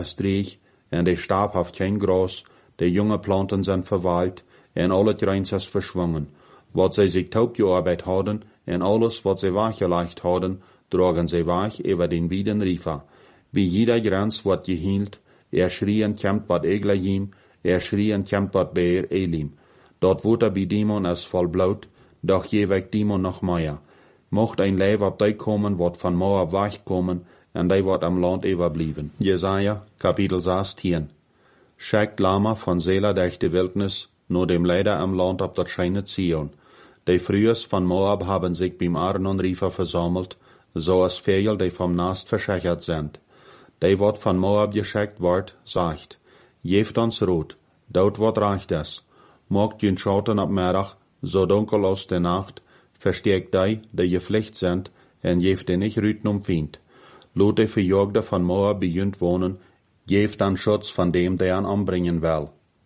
is dreig, en de Stab heeft geen gras, de junge planten zijn verwaald, en al het reins is verschwungen. Wat zij zich taub gearbeitet hadden, en alles wat zij weggelegd hadden, drogen zij weg over den wijden River. Bij jeder grens wordt gehield, schrien kämpt wat Eglahim, schrien kämpt wat Beer Elim. Dat water bij Dimon is vol bloed, doch jeweg Dimon nog meer. Mocht een lijf op die komen, wat van Moab wegkomen, en die wordt am Land overblijven. Jesaja, kapitel 16. Schickt Lama van Sela durch de Wildnis, nur dem Leider am Land op dat schijne Zion. Die Frühers van Moab haben sich beim Arnon River versammelt, so als Vögel, die vom Nast verschachert sind. Die wat van Moab geschickt wordt, sagt, geeft ons rood, dort wat recht is. Maakt jün Schatten op middag, so dunkel als de Nacht, versteekt die gevlucht sind, en geeft die nicht rüten Feind. Lot die Verjagde van Moab begint wohnen, geeft dan Schutz van dem, der an anbringen will.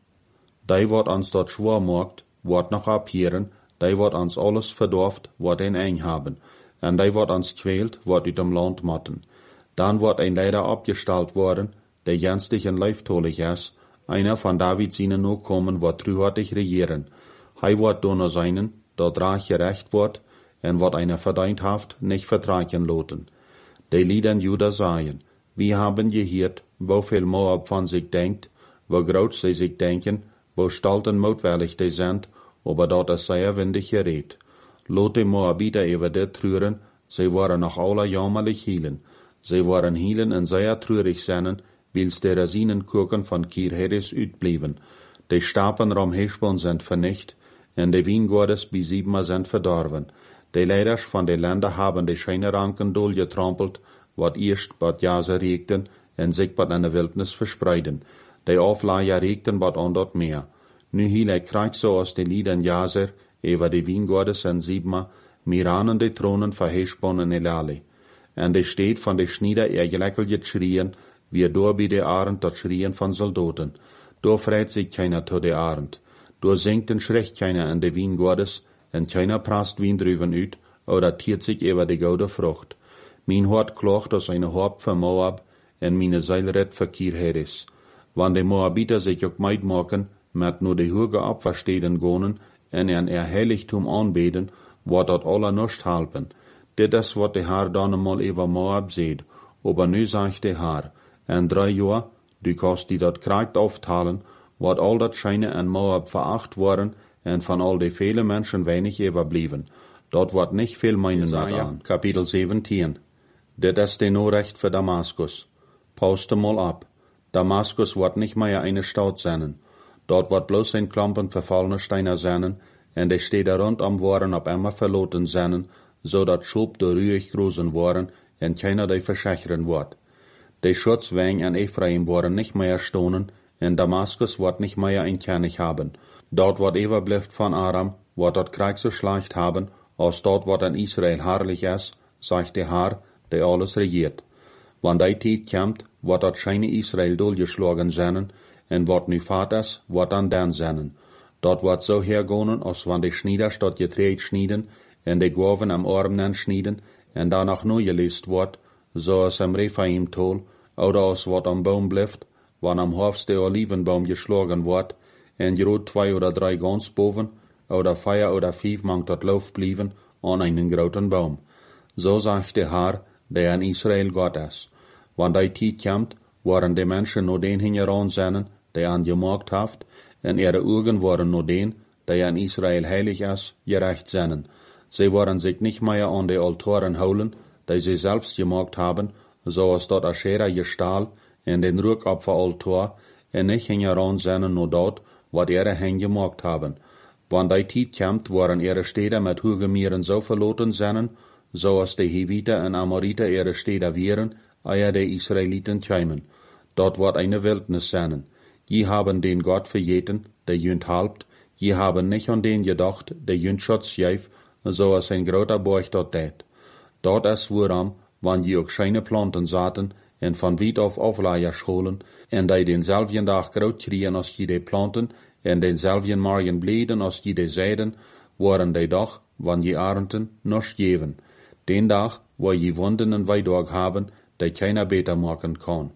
Die wat ons dort schwor maakt, wordt noch abhieren, die wat ons alles verdorft, wordt een eng haben, en die wat ons quält, wordt uit dem Land matten. Dan wordt een Leider abgestalt worden, der jenstig en leiftolig is, einer van David seinen Nachkommen wordt treuhartig regieren. Hij wordt donner seinen, dat reich gerecht wordt, en wat einer verdient haft, nicht vertragen loten. Die Lieden Juda sagen, wir haben gehört, wofür Moab von sich denkt, wo groß sie sich denken, wo stolz und mutwillig die sind, aber dort ist sehr windig gerät. Lot die Moabiter über dit trüren, sie waren noch alle jammerlich hielen. Sie waren hielen en sehr treurig sennen, wils die Rosinenkuchen von Kirheres uitblieben. Die Stapen rom Heshbon sind vernicht, en die Wiengordes bei Sibma sind verdorben. Die Leiders von den Ländern haben die Scheineranken doorgetrampelt, wat erst bad Jase regten, en sich bad in der Wildnis verspreiden. Die Aufleier regten bad an dort mehr. Nu hiel krijgt so aus den Lieden Jaser, über die Wiengordes en Sibma, miranen die Thronen von Heshbon en Elali. En die steht von de Schnieder ergeläckelt schrien, wie door bij de Arend dat schrien van Soldaten. Door freit sich keiner to de Arend. Door singt en schrecht keiner an de Wiengordes, en keiner prast Wien drüben uit, oder tiert sich über de goude Frucht. Mijn hart klacht aus eine Haupt für Moab, en meine Seil red für Kirheres. Wann de Moabiter sich ook meid maken, met nur de hoge Abversteden gonen, en Heiligtum anbeten, wordt dat alle nicht helpen. Dit is wat de Herr dan eenmaal over Moab zegt, aber nu zegt de Herr, en 3 jaar, du kannst die dat krijgt auftalen, wordt al dat Scheine en Moab veracht worden, en van al die vele Menschen wenig overblijven. Dat wordt nicht viel meinen aan. Kapitel 17. Dit is de Norecht für Damaskus. Pauste mal ab. Damaskus wordt nicht mehr eine Stadt sein. Dort wordt bloß ein Klampen verfallene Steiner sein, en de steden rondom waren op immer verloten sein, zodat Schub door ruhig großen waren, en keiner die verschachern wordt. De Schutzweng en Ephraim waren nicht mehr stonen, en Damaskus wordt nicht mehr ein König haben. Dort wordt overblijft van Aram, wordt dat Krieg so schlecht haben, als dort wordt in Israel herrlich is, sagt der Herr, der alles regiert. Wann die Tijd kommt, wordt dat scheine Israel doorgeschlagen zijn, en wat nu vaat is, wordt dan zijn. Dat wordt so hergonen, als wann die Schnieders dort getreed schnieden, en de Gorven am Arm schnieden, en danach neu gelöst wordt, zoals am Rephaim tol, oder als wat am Baum blijft, wann am Hofs der Olivenbaum geschlagen wordt, en groot 2 oder 3 ganz boven, oder 4 oder 5 mangt dat Lauf blieven, an einen groten Baum. So sagt der Herr, der in Israel Gott ist. Wann die Tijd kommt, waren die Menschen nur den hingeran seinen, der an gemacht haft, en ihre Augen waren nur den, der in Israel heilig ist, gerecht seinen. Sie waren sich nicht mehr an die Altoren holen, die sie selbst gemacht haben, so als dort Aschera gestahl, in den Rückopferaltor, en nicht hingeran seinen nur dort, wat ihre Hände gemacht haben. Wann die Tijd kommt, waren ihre Städte mit hohen Meeren so verloten seinen, so als die Hiviter en Amoriter ihre Städte wären, ehe die Israeliten kämen. Dort wird eine Wildnis sein. Je haben den Gott verjeten, der jünd halbt, je haben nicht an den gedacht, der jünd Schutz gäf, so als ein großer Borg dort tät. Dort ist woran, wann je auch scheine Planten saten, en von weit auf Aufleier scholen, en die denselben Tag groot kriegen als je die Planten, en denselben Morgen bleden als je die Seiden, waren die Dag, wann je Arenten, noch geven. Den Dag, wo je Wunden en Weidorg haben, die keiner beter machen kann.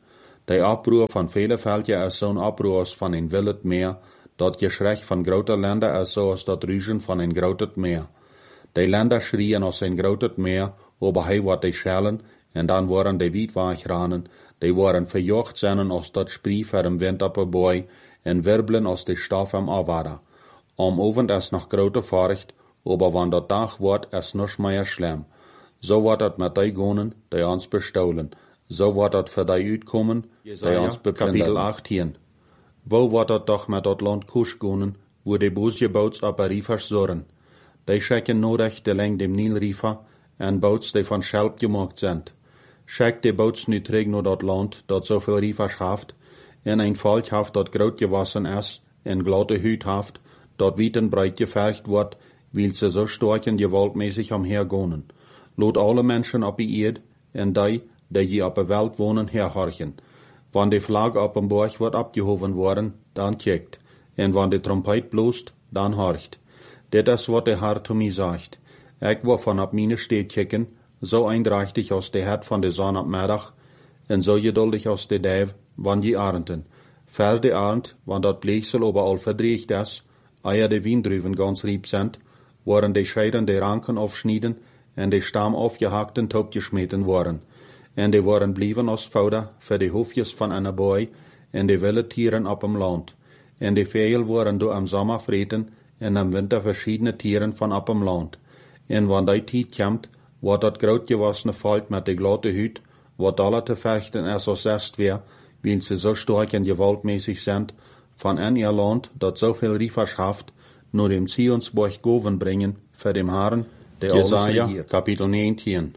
De oproer van vele veldje is zo'n oproer als van een wild meer, dat geschrecht van grote landen is zoals dat ruisen van een groot meer. De landen schrien als een groot meer, aber hij wat de schellen, en dan worden de wietwaagranen, die worden verjocht zijn als dat sprie voor een wind op een boy, en wirbelen als de stof am afwaarden. Ovend is nog grote furcht, aber wann dat dag wordt, is niks meer schlimm. Zo wordt het met die gonen, die ons bestolen. Zo wordt het voor die uitkomen, die ons beplunderen. Kapitel 18. Wo wordt het toch met dat land Kusch gonen, wo de boze boots op een riefers zorgen. Die schekken nodig de leng dem Nilriefer, en boots die van schelp gemaakt zijn. Schek de boots nu terug naar dat land, dat zoveel riefers heeft, en een volk heeft dat groot gewassen is, en glatte huid heeft, dat wit en breit gevergd wordt, wil ze zo sterk en gewaltmäßig omhergonen. Laat alle mensen op die eerd, en die je op de welt wonen, herhorchen. Wanneer de vlag op een borg wordt opgehoven worden, dan kijkt. En wanneer de trompet bloest, dan horcht. Dit is wat de Heer zu mij zegt. Ik wil van op mijn steed kijken, zo eindrechtig als de het van de zon op middag, en zo geduldig als de duif, wanneer je arenden. Ver de arend, wanneer dat bleeksel overal verdreigd is, eer de wiendruven ganz riep zijn, worden de scheiden de ranken afsnijden, en de stam afgehakt en opgesmeten worden. En die worden blijven als fouda voor de hoefjes van een boy, en de wilde tieren op hem land. En de vegel worden door am zomer vreten, en am winter verschiedene tieren van op hem land. En wanneer die tijd komt, wordt dat grootgewassene volk met de glatte huid, wat alle te vechten is als est weer, weil ze zo sterk en gewaltmäßig zijn, van een ihr land, dat zoveel riefers heeft, nur dem Zionsborg goven brengen, voor dem Herren, de Jesaja, kapitel 19.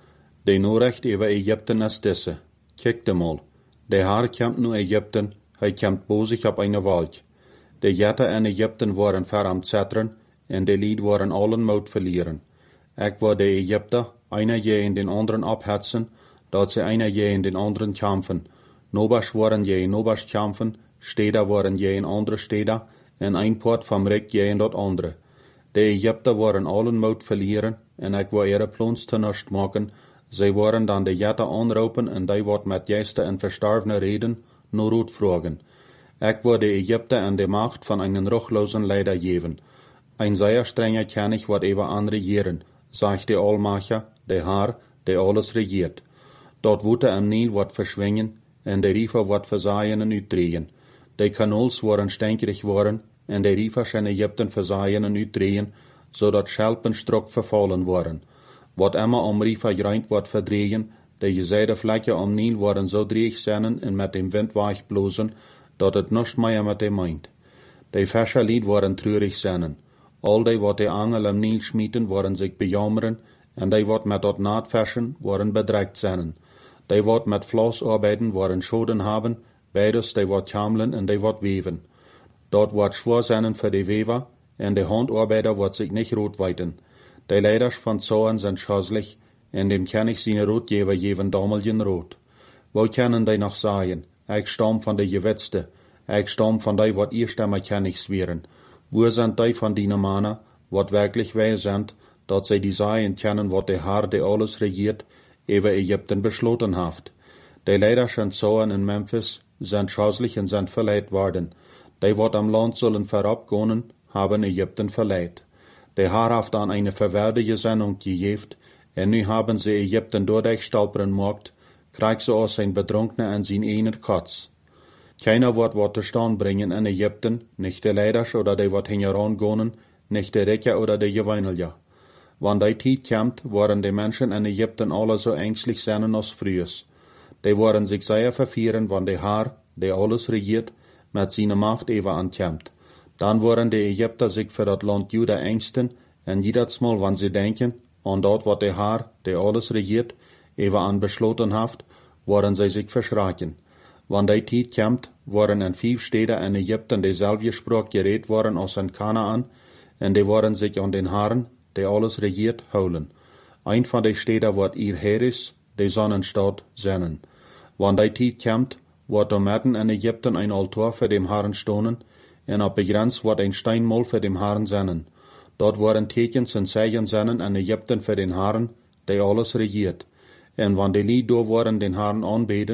De Norecht over Egypten is deze. Kijk de mal. De Heer komt nu Egypten, hij komt bozig op een wolk. De jetten in Egypten worden ver am zetteren, en de lied worden allen moed verlieren. Ik wil de Egypter, einer je in den anderen abhetsen, dat ze einer je in den anderen kämpfen. Nobers worden je in nobers kämpfen, steder worden je in andere steder, en een poort van Rik je in dat andere. De Egypter worden allen moed verlieren, en ik wil ihre plons te nust maken. Zij worden dan de jetten aanroepen, en die wordt met juiste en verstorvene reden naar roet vragen. Ik wil de Egypter en de macht van een ruchlosen leider geven. Een zeer strenger König wordt over andere jeren, zegt de Almacher, de Heer, die alles regiert. Dat Woete am Nil wordt verschwingen, en de Riefer wordt verzaaien en uitdrehen. De kanals worden stenkerig worden, en de Riefers in Egypten verzaaien en uitdrehen, zodat schelpen strok vervallen worden. Wat immer om Riefer gereind wordt verdrehen, de gezijde vlekken om Nil worden zo dreig zijn en met dem wind wegblozen, dat het niets meer met dem meint. De Fischerlied worden treurig zijn. Al die wat de angel am Nil schmieten, worden zich bejammeren, en die wat met dat naadverschen, worden bedreigt zijn. Die wat met vlas arbeiden, worden schoden hebben, beides die wat kamelen en die wat weven. Dat wordt schwer zijn voor de wever, en de handarbeider wordt zich niet rood wijten. De leiders van Zoan zijn schazelig, en dem König zijn roodgever geven dameljen rood. Wo kunnen die nog zeggen, ik stam van de gewetste, ik stam van die wat eerst einmal König zweren. Wo sind die van die mannen, wat werkelijk wij zijn, dat zij die zeggen kennen wat de Heer die alles regiert, over Egypten besloten heeft. De leiders van Zoan in Memphis zijn schazelig en zijn verleid worden. Die wat am land zullen verabgonen, haben Egypten verleid. De Heer heeft aan eine verwaardige Sendung gegeven, en nu haben ze Egypten doorgestalperen gemaakt, krijgt ze als zijn bedrunkene en zijn einer Katz. Keiner wordt wat te staan brengen in Egypten, nicht de leiders oder die wat hingeran gonen, nicht de rijken oder de geweinelja. Wanneer die tijd komt, worden de mensen in Egypten alle zo ängstlich zijn als vroeger. Die worden zich zeer vervieren, wanneer de Heer, die alles regiert, met zijn macht even aankomt. Dan worden de Egypter zich voor dat land Juda ängsten, en jedersmal, wanneer ze denken, aan dat wat de Heer, die alles regiert, even aan besloten heeft, worden zij zich verschraken. Wanneer die tijd komt, worden in 5 steden in Egypten dezelfde spraak gereed worden als in Kanaan, en die worden zich aan den Herren, die alles regiert, houden. Een van de steden wordt ihr Heres, de Sonnenstad, zijn. Wanneer die tijd komt, wordt er midden in Egypten een altaar voor dem Herren stonen, en op de grens wordt een steinmol voor dem Herren zijn. Dort worden tekens en zeichen zijn in Egypten voor den Herren, die alles regiert. En wanneer die lied door worden den Herren aanbeden,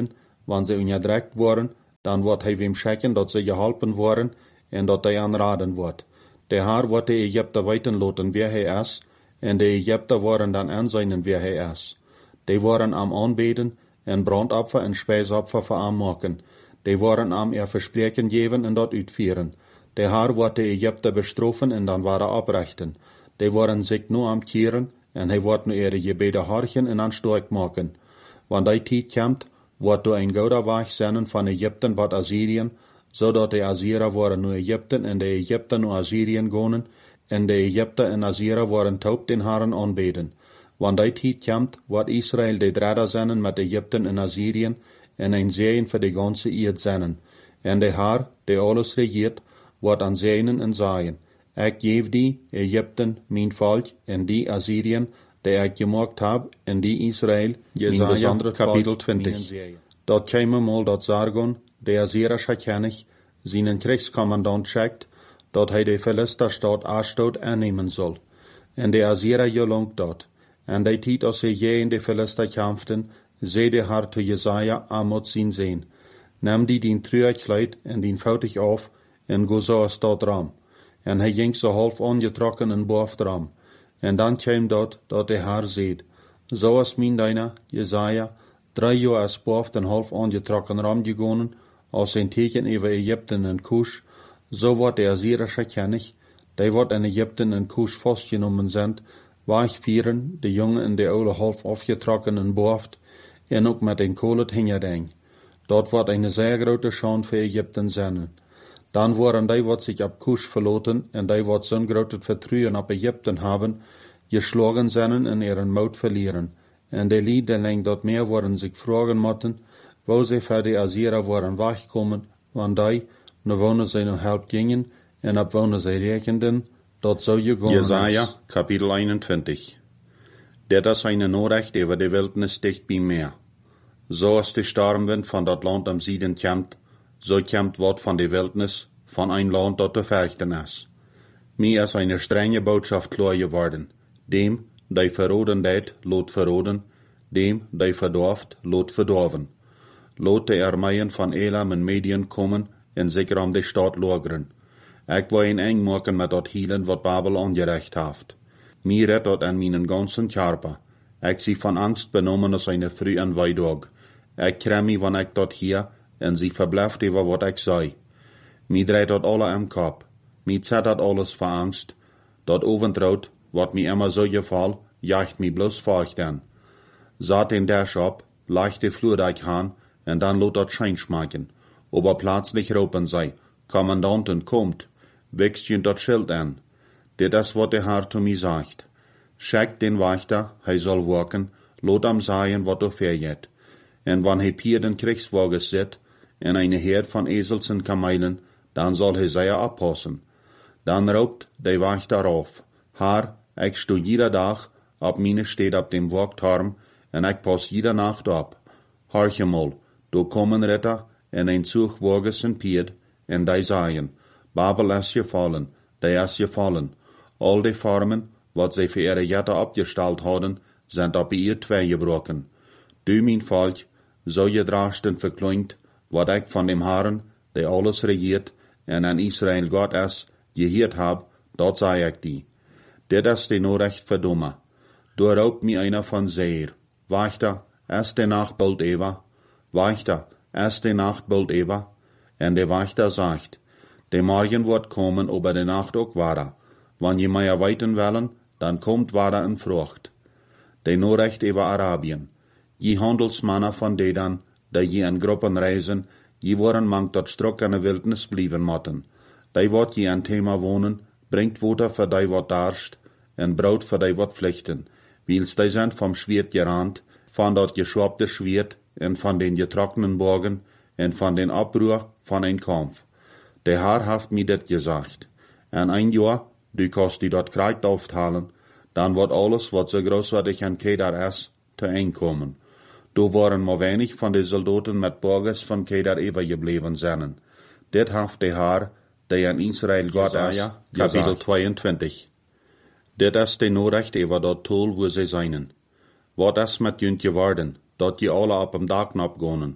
wanneer ze onderdrukt worden, dan wordt hij wem schikken dat ze geholpen worden en dat hij aanraden wordt. De Heer wordt de Egypter weten laten wie hij is, en de Egypter worden dan aanzien wie hij is. Die worden am aanbeden en brandopfer en spijsopfer voor hem maken. Die worden am verspreken geven en dat uitvieren. De Heer wordt de Egypter bestrafen en dan worden oprichten. Die worden zich nu am keren en hij wordt nu ihre gebeden horchen en aanstork maken. Wanneer die tijd komt, wordt door een gouden weg zenden van Egypten tot Assyrien, zodat de Assyrer worden naar Egypten en de Egypter naar Assyrien gaan, en de Egypter en Assyrer worden taub den Herren aanbeden. Wanneer die tijd komt, wordt Israël de dredder zenden met Egypten en Assyrien, en een zegen voor de ganze eerd zenden. En de Heer, die alles regiert, wordt aan zegenen en zeggen: Ik geef die Egypten, mijn volk, en die Assyrien, die ik gemaakt heb, en die Israël, Jesaja, kapitel 20. Dat käme mal dat sagen, der Assyrische König, seinen Kriegskommandant schickt, dat hij de Philisterstad Ashdod aannemen soll. En de Assyrer gelangt dat. En de tijd als ze je in de Philister kämpften, zei de Herr zu Jesaja, Amot zien zijn. Neem die dien Trüerkleid en dien foutig af, en go zo als dat ram. En hij ging zo half ongetrokken en boven ram. En dan kwam dat de Herr zeid, zoals mijn deiner, Jesaja, 3 jaar als boven en half ongetrokken ram gegonen, als zijn teken over Egypten en Kusch, so wordt de Assyrische König, die wordt in Egypten en Kusch vastgenomen zijn, wegvieren, de jongen en de oude half afgetrokken en boven, en ook met een kolet hingeding. Dat wordt een zeer grote schande voor Egypten zijn. Dan worden die wat zich op Kusch verloten en die wat zo'n grote vertrouwen op Egypten hebben, geschlagen zijn en ihren Mout verlieren. En de Liedeling dat meer worden zich vragen moeten, wo ze voor de Assyrer worden wegkomen, wanneer die, nu wonen ze nog help gingen, en op wonen ze rekenden, dat zo gegaan Jesaja, is. kapitel 21. Dit is een Nachricht over de wildnis dicht bij Meer. Zoals de stormwind van dat land am Süden komt, so komt wat van de wildnis van een land dat te vechten is. Mir is eine strenge Botschaft klar geworden. Dem, die verroden deed, lot verroden, dem, die verdorft, lot verdorven. Lot de armeeën van Elam en Medien komen en zich om de stad lageren. Ik wil een eng maken met dat hielen wat Babel aangerecht heeft. Mir redt dat aan mijn ganzen Körper. Ik zie van angst benomen als eine früh en weidog. Ik krem me wanneer ik dat hier, en sie verblijft over wat ik zei. Mi dreht dat alle am Kopf. Mi zet dat alles voor angst. Dat overtroot, wat mi immer so gefall, jacht mi bloß furcht an. Zat den Dash op, leicht de Flurdijk aan, en dan lot dat Schein schmaken. Aber plötzlich roepen zij, Kommandanten kommt, wächst je dat Schild an. Dit is wat de Herr zu mir sagt. Schickt den Wächter, hij soll waken, lot am sagen, wat er verjet. En wann hij Pier den Kriegswagen zit, en eine Herd van Esels en Kamelen, dan zal hij zij oppassen. Dan roept de Wächter auf, Herr, ik sto jeder dag op meine steed op dem Wachtturm, en ik pas jeder Nacht op. Horche mal, do kommen Ritter, en een Zugwagens en Pied, en die sagen, Babel is gefallen, die is gefallen. Al die Formen, wat zij voor ihre Jetten opgesteld hadden, zijn op ihr twee gebroken. Du, mijn volk, zo gedraagst en verkleint, wat ik van dem Herren, die alles regiert, en aan Israël God is, geheerd heb, dat zei ik die. Dit is de Nachricht voor Dumme. Du raubt mir einer von Seir. Wächter, ist de Nacht bald Eva? Wächter, ist de Nacht bald Eva? En de Wächter sagt, de Morgen wird kommen, aber de Nacht ook wara. Wann je mij weiten willen, dan komt wara en Frucht. De Nachricht über Arabien. Je handelsmannen van Dedan, die je in Gruppen reisen, je worden mangt dat strok in de wildnis blijven moeten. Die wat je aan Thema wonen, brengt water voor die wat darst, en brood voor die wat vlichten. Wils die zijn vom Schwert gerand, van dat geschwabte Schwert, en van den getrockenen Bogen, en van den Abruhr van een Kampf. De Herr heeft mir dit gesagt. En ein Jahr, du kannst die dort Kreid auftalen, dan wordt alles, wat so großartig an Kedar is, te einkommen. Du waren maar weinig van de Soldaten met Borges van Kedar overgebleven zijn. Dit heeft de Herr, die an Israël God is, kapitel 22. Dit is de Nachricht over dat Tol, wo sie seien. Wat is met junt geworden, dat je alle op hem Dagknop gonen?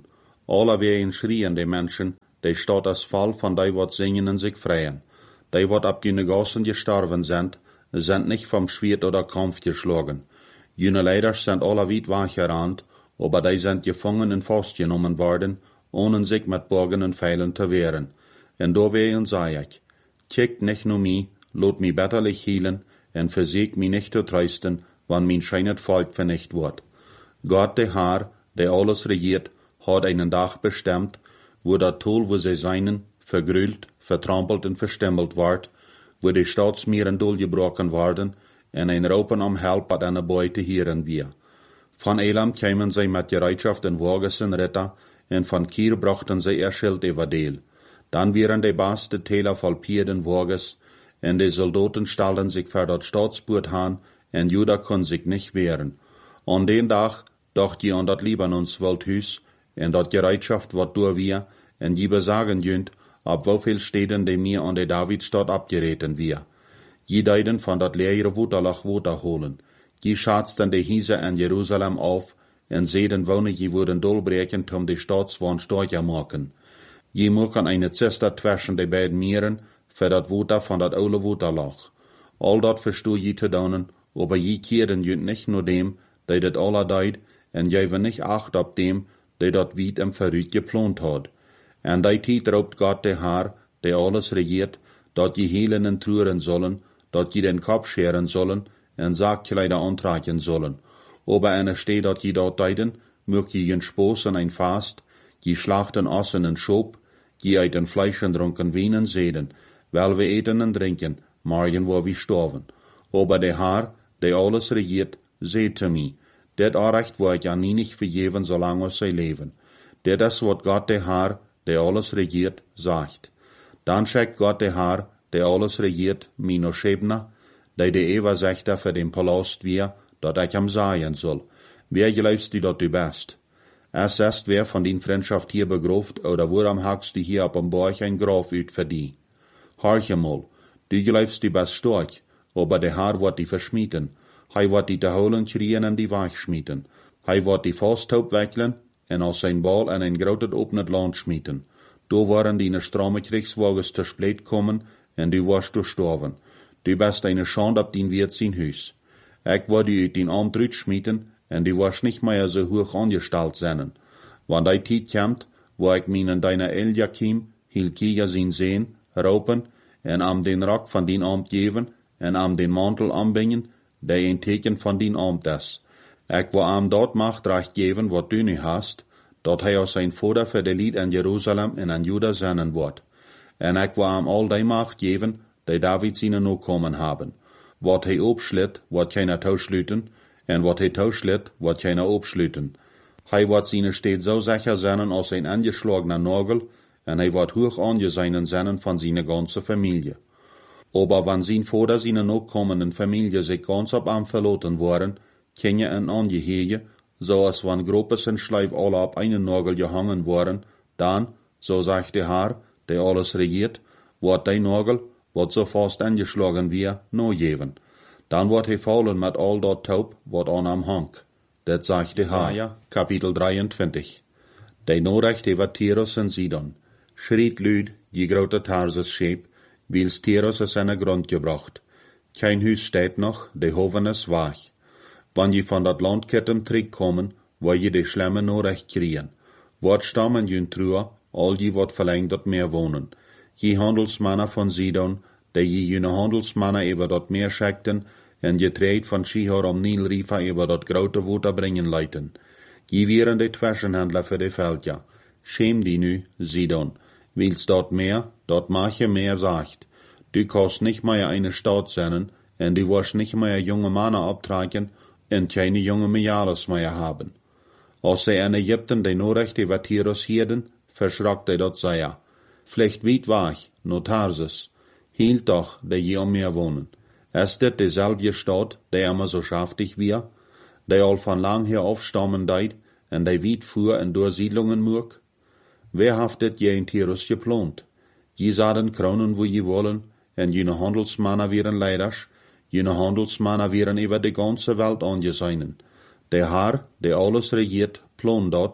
Alle wegen schrien die Menschen, die statt das Fall von die wat singen und sich freien. Die wat ab jene Gassen gestorben sind nicht vom Schwert oder Kampf geschlagen. Jene Leider sind alle weit weggerannt, aber die sind gefangen und festgenommen worden, ohne sich mit Bogen und Pfeilen zu wehren. Und deswegen sag ich, kickt nicht nur mich, lot mich betterlich hielen, und versiegt mich nicht zu trösten, wann mein scheinet Volk vernicht wird. Gott, der Herr, der alles regiert, hat einen Tag bestimmt, wo der Tol, wo sie seinen, vergrüllt, vertrampelt und verstemmelt ward, wo die Staatsmeeren durchgebrochen werden, und ein Raupen am Help hat eine Beute hieren wir. Von Elam kämen sie mit Gereitschaft und Wagens und Ritter, und von Kir brachten sie ihr Schild über Deel. Dann wären die baste Täler voll Pierden Wagens, und die Soldaten stellten sich für das Staatsboot han, und Juda kon sich nicht wehren. An den Tag dacht je an dat Libanons Waldhus, und dat Gereitschaft wat durch wir, und je besagen jünt, ab wieviel Städten die mir an der Davidstadt abgereten wir. Je deiden von dat leere Wuterlach Wuter holen. Je schatzten die Hiese in Jerusalem auf, und seden wohne je wurden dolbreken, die Staatswand stärker machen. Je mucken eine Zister zwischen die beiden Meeren, für dat Wuter von dat oude Wuterlach. All dat verstoe je te doen, aber je keeren jünt nicht nur dem, die dat alle deid, und jeven nicht acht op dem, die dat weit im Verrüt geplant hat. En die Tijd raubt Gott der Herr, der alles regiert, dat je helen en truren sollen, dat je den Kopf scheren sollen, en Sargkleider antragen sollen. Aber eine steht dat je dort deiden, mögt je Spoß en ein Fast, je schlachten Ossen en Schop, je eiten Fleisch en dronken Wein en Seden, weil wir eten en drinken, morgen wo wir sterben. Aber der Herr, der alles regiert, seht zu mir, det Recht wo ich ja nie nicht vergeben, solange sie leben. Det ist, wat Gott der Herr, der alles regiert, sagt. Dann schickt Gott der Herr, der alles regiert, Mino Schebner, der Übersechter für den Palast wir, dat ich am sagen soll. Wer glaubst du, dat du bist? Es ist, wer von din Freundschaft hier begroft, oder woran hakst du hier ab am Borch ein Graf üt für die? Horche mal, du glaubst du bist stark, aber der Herr wird die verschmieden. Hij wird die te holen kriegen en die wegschmieten. Hij wird die Fausthoop wechseln en als zijn bal in een groot opnet land schmieten. Do waren die strome Kriegswagens te spleet kommen en du warst gestorben. Du bist eine Schande op din Wirt zijn huis. Ik word die uit din arm schmieten en du warst nicht mehr so hoch angestellt sein. Wann die Tijd kommt, wo ich mir in deiner Eliakim, Hilkia zijn sehen, raupen en am den Rock von din Amt geben en am den Mantel anbringen, der ein Teken von din Amt ist. Ich will am dort Macht recht geben, wat du nicht hast, dat hij aus sein Vater für die Lied in Jerusalem en in Juda senden wird. En ich will am all die Macht geben, die David seine Nachkommen haben. Wat hij opschlitt, wird keiner tauschlüten, en wat hij tauschlitt, wird keiner opschlüten. Hij wird seine Stadt so sicher sein als ein angeschlagener Nagel, en hij wird hoch angesehen sein von seiner ganzen Familie. Aber wenn sein Vater seine nachkommenden Familie sich ganz ab am verloten waren, käme ein Angehege, so als wenn Gruppes und Schleif alle ab einen Nagel gehangen waren, dann, so sagt der Herr, der alles regiert, wird der Nagel, wat so fast angeschlagen wir, no geben. Dann wird er fallen mit all dort Taub, wat an am hang. Das sagt der Herr. Ja, Kapitel 23. Der Nachricht über Tyrus und Sidon. Schriet lüd, die grote Tarsus scheep, wils Tyrus is in de grond gebracht. Kein Huis steht noch, de Hoven is weg. Wann je van dat Landketten terugkommen, wil je de schlimme Nachricht kriegen. Wat stammen jün truhe, all je wat verlangt dat Meer wohnen. Je Handelsmannen von Sidon, die je jüne Handelsmannen über dat Meer schickten, en je treed van Shihor am Nilrifa über dat grote Water bringen leiten. Je wären de Zwischenhändler für de Veldja. Schäm die nu, Sidon. Wils dort Meer, dort manche mehr sagt. Du kannst nicht mehr eine Stadt sein, en du wirst nicht mehr junge Männer abtragen, en keine junge Mädels mehr haben. Als sie in Ägypten die Nachricht über Tyrus hörten, verschrock sie dort sehr. Vielleicht weit weg, nur Tarsus. Hielt doch, die je am Meer wohnen. Ist das dieselbe Stadt, die immer so schaftig wir, die all von lang her aufstammen deit, en die weit fuhr in Durchsiedlungen mög? Wer haft dit je in Tyrus geplant? Je sahen kronen wo je wollen, en jene Handelsmannen wären Leiders, jene Handelsmannen wären über die ganze Welt angesehen. Der Herr, der alles regiert, plant dat,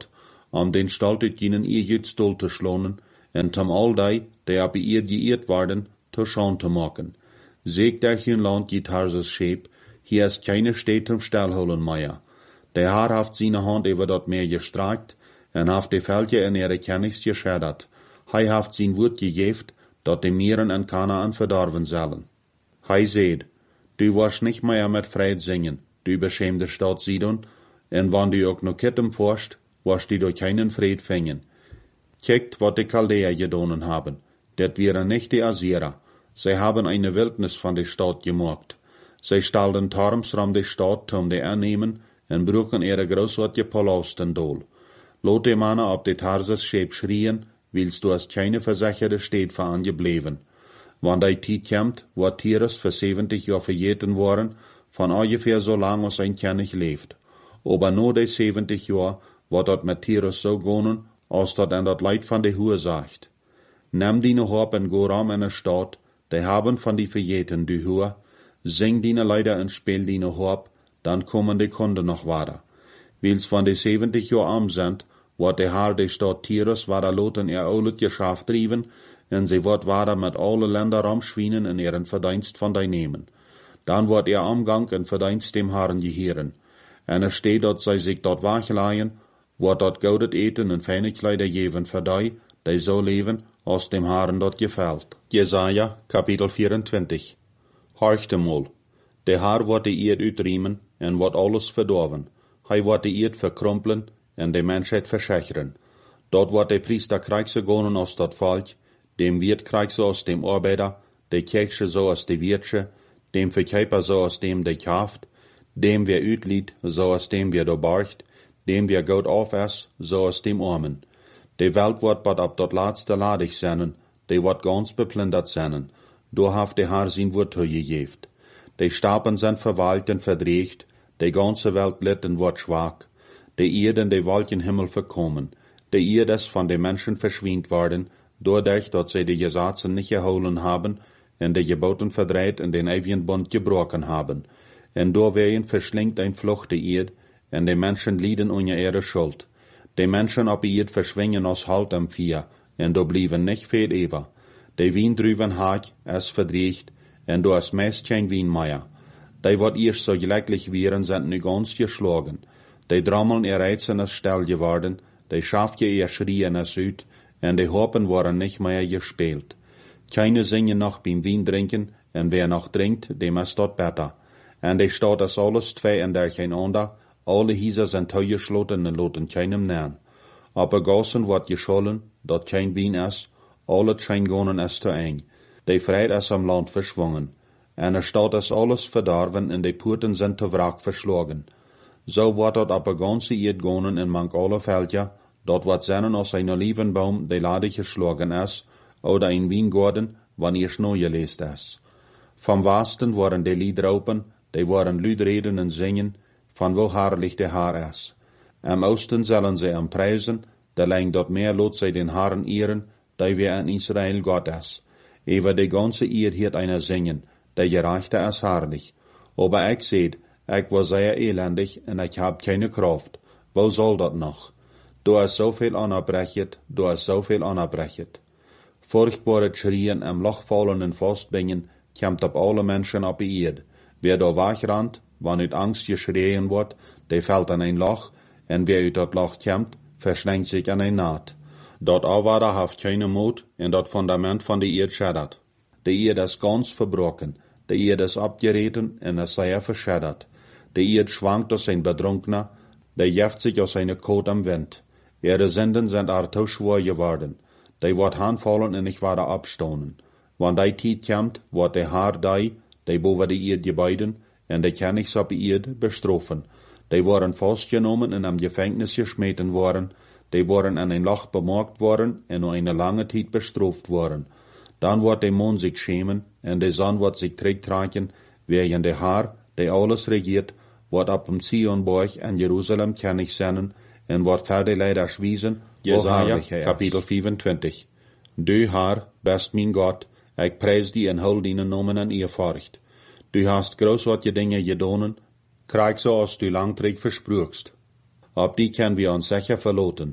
den Stalt uit jenen Ierjutstol te slonen, en tam al die op Ierd geëerd worden, te schoon te maken. Zeek der hun land je Tarsus scheep, hier is keine Städte om stelholen meer. De haar haft zijn hand over dat meer gestreikt, en haft de veldje in ihre kennis gescheddert. Hij haft zijn woord gegeeft, dat de Mieren en Kanaan verdorven zullen. Hij zeid, du warst nicht mehr met Fried zingen, du beschämde Stadt Sidon, en wann du ook nog kittem forscht, warst du door keinen Fried fingen. Kijkt wat de Chaldäer gedonen haben, dat wären nicht die Assyrer. Sie haben eine Wildnis von der Stadt gemacht. Sie stalden Torms rum die Stadt, um die annehmen, en bruchen ihre großartige Palausten dol. Lot die Mannen op de Tarsus scheep schrien, willst du als keine versicherte Stadt für angebleven. Wann die Tijd kommt, wo Tyrus für 70 Jahre verjeten worden, von ungefähr so lang als ein König lebt. Aber nur die 70 Jahre wird dort mit Tyrus so gehen, als dort an dat Leid von der Hure sagt. Nimm die Hop en go rum in der Stadt, die haben von die verjeten die Hure, sing die Leider en spiel die Hop, dann kommen die Kunden noch weiter. Wils von die 70 Jahre am sind, wird der Herr der Stadt Tyrus weiter loten ihr oulet Geschäft trieben, en sie wird weiter mit alle Länder rumschwienen in ihren Verdienst von die nehmen. Dann wird ihr Umgang en Verdienst dem Herrn gehören. En es steht dort, sie sich dort wachleihen, wird dort goudet eten en feine Kleider geben für die so leben, als dem Herrn dort gefällt. Jesaja, Kapitel 24. Horchte mal, der Herr wird die Erd uitriemen en wird alles verdorven. Hij wird die Erd verkrumpelen en de Menschheit verschecheren. Dort wird der Priester kriegse gonen aus dat Volk, dem Wirt kriegse aus dem Arbeiter, de Kirche so aus de Wirtsche, dem Verkäufer so aus dem de kauft, dem wer uitlied so aus dem wer do borgt, dem wer Gott aufess so aus dem Armen. De Welt wird bad ab dort laatste ladig sennen, de wird ganz beplündert sennen. Do haft de Herr sein Wort gegeben. De Stapen sind verwaltet und verdreht, de ganze Welt litten wird schwach, de Erde in de Wolkenhimmel verkommen, de Erde ist von den Menschen verschwindt worden, doordat dat sie die Gesetze nicht erholen haben, en de Geboten verdreht en den ewigen Bund gebrochen haben. En doorwegen verschlingt ein Flucht die Erde, en de Menschen lieden unter ihre Schuld. De Menschen op Erde verschwingen aus Halt am Vier, en do blieven nicht viel über. De Wien drüben haak, es verdriecht, en do es meist kein Wien mehr. Die wat eerst so gleich wären, sind nu ganz geschlagen. Die Drammeln ihr Reizen ist still geworden, die Schafje ihr Schrien ist uit, en die Hopen waren nicht mehr gespielt. Keine singen noch beim Wien trinken, en wer noch trinkt, dem ist dort besser. En die Stadt ist alles zwei en der kein ander, alle Häuser sind zugeschlossen en loten keinem nähen. Aber Gassen wird geschollen, dort kein Wien ist, alle Scheingonen ist zu eng. Die Freiheit ist am Land verschwungen. En de Stadt ist alles verdorven en de Porten sind te wrak verschlagen. So wird dort aber ganze Erd gonen in manch alle Veldja, dort wird sennen aus einer Olivenbaum, die ladig geschlagen ist, oder ein Weingarten, wann ihr Schnee gelesen ist. Vom Westen waren die Lieder open, die waren Lüd reden und singen, von wo herrlich der Herr ist. Am Osten sollen sie am preisen, da lang dort mehr lot sie den Herrn ehren, die wir in Israel Gott ist. Über die ganze Erd hiert einer singen, der Gerechte ist herrlich. Aber ich seht, ich war sehr elendig und ich hab keine Kraft. Wo soll dat noch? Du hast so viel anerbrechet, du hast so viel anerbrechet. Furchtbare Schrien am Loch fallen und fastbingen, kommt ab alle Menschen op die Erd. Wer da wegrannt, wann uit Angst geschrien wird, der fällt an ein Loch, und wer uit dat Loch kommt, verschlingt sich an ein Naht. Dort Auwader haft keine Mut, und dat Fundament von der Erd scheddert. Die Erd ist ganz verbrochen, die Erd ist abgereten, und es sei verscheddert. Die Erd schwankt aus ein Betrunkener, der jeft sich aus seiner Kot am Wind. Ihre Sünden sind arto schwor geworden. Die wird handfallen und nicht weiter abstonen. Wann die Zeit kommt, wird der Herr die boven die Erd gebeiden, und die Königs op die Erd bestrafen. Die waren festgenommen und am Gefängnis geschmeten worden, die waren an ein Loch bemerkt worden und nur eine lange Zeit bestraft worden. Dann wird der Mond sich schämen, und die Sonne wird sich zurücktragen, während der Herr, der alles regiert, wird ab dem Zionberg in Jerusalem König sein, und wird fertig leider schwiesen, Jesaja, Kapitel 25. Du Herr, bist mein Gott, ich preis die en hul deine Namen en Ehrfurcht. Du hast großartige Dinge gedonen, krieg so als du langträg versprüchst. Ab die können wir uns sicher verloten.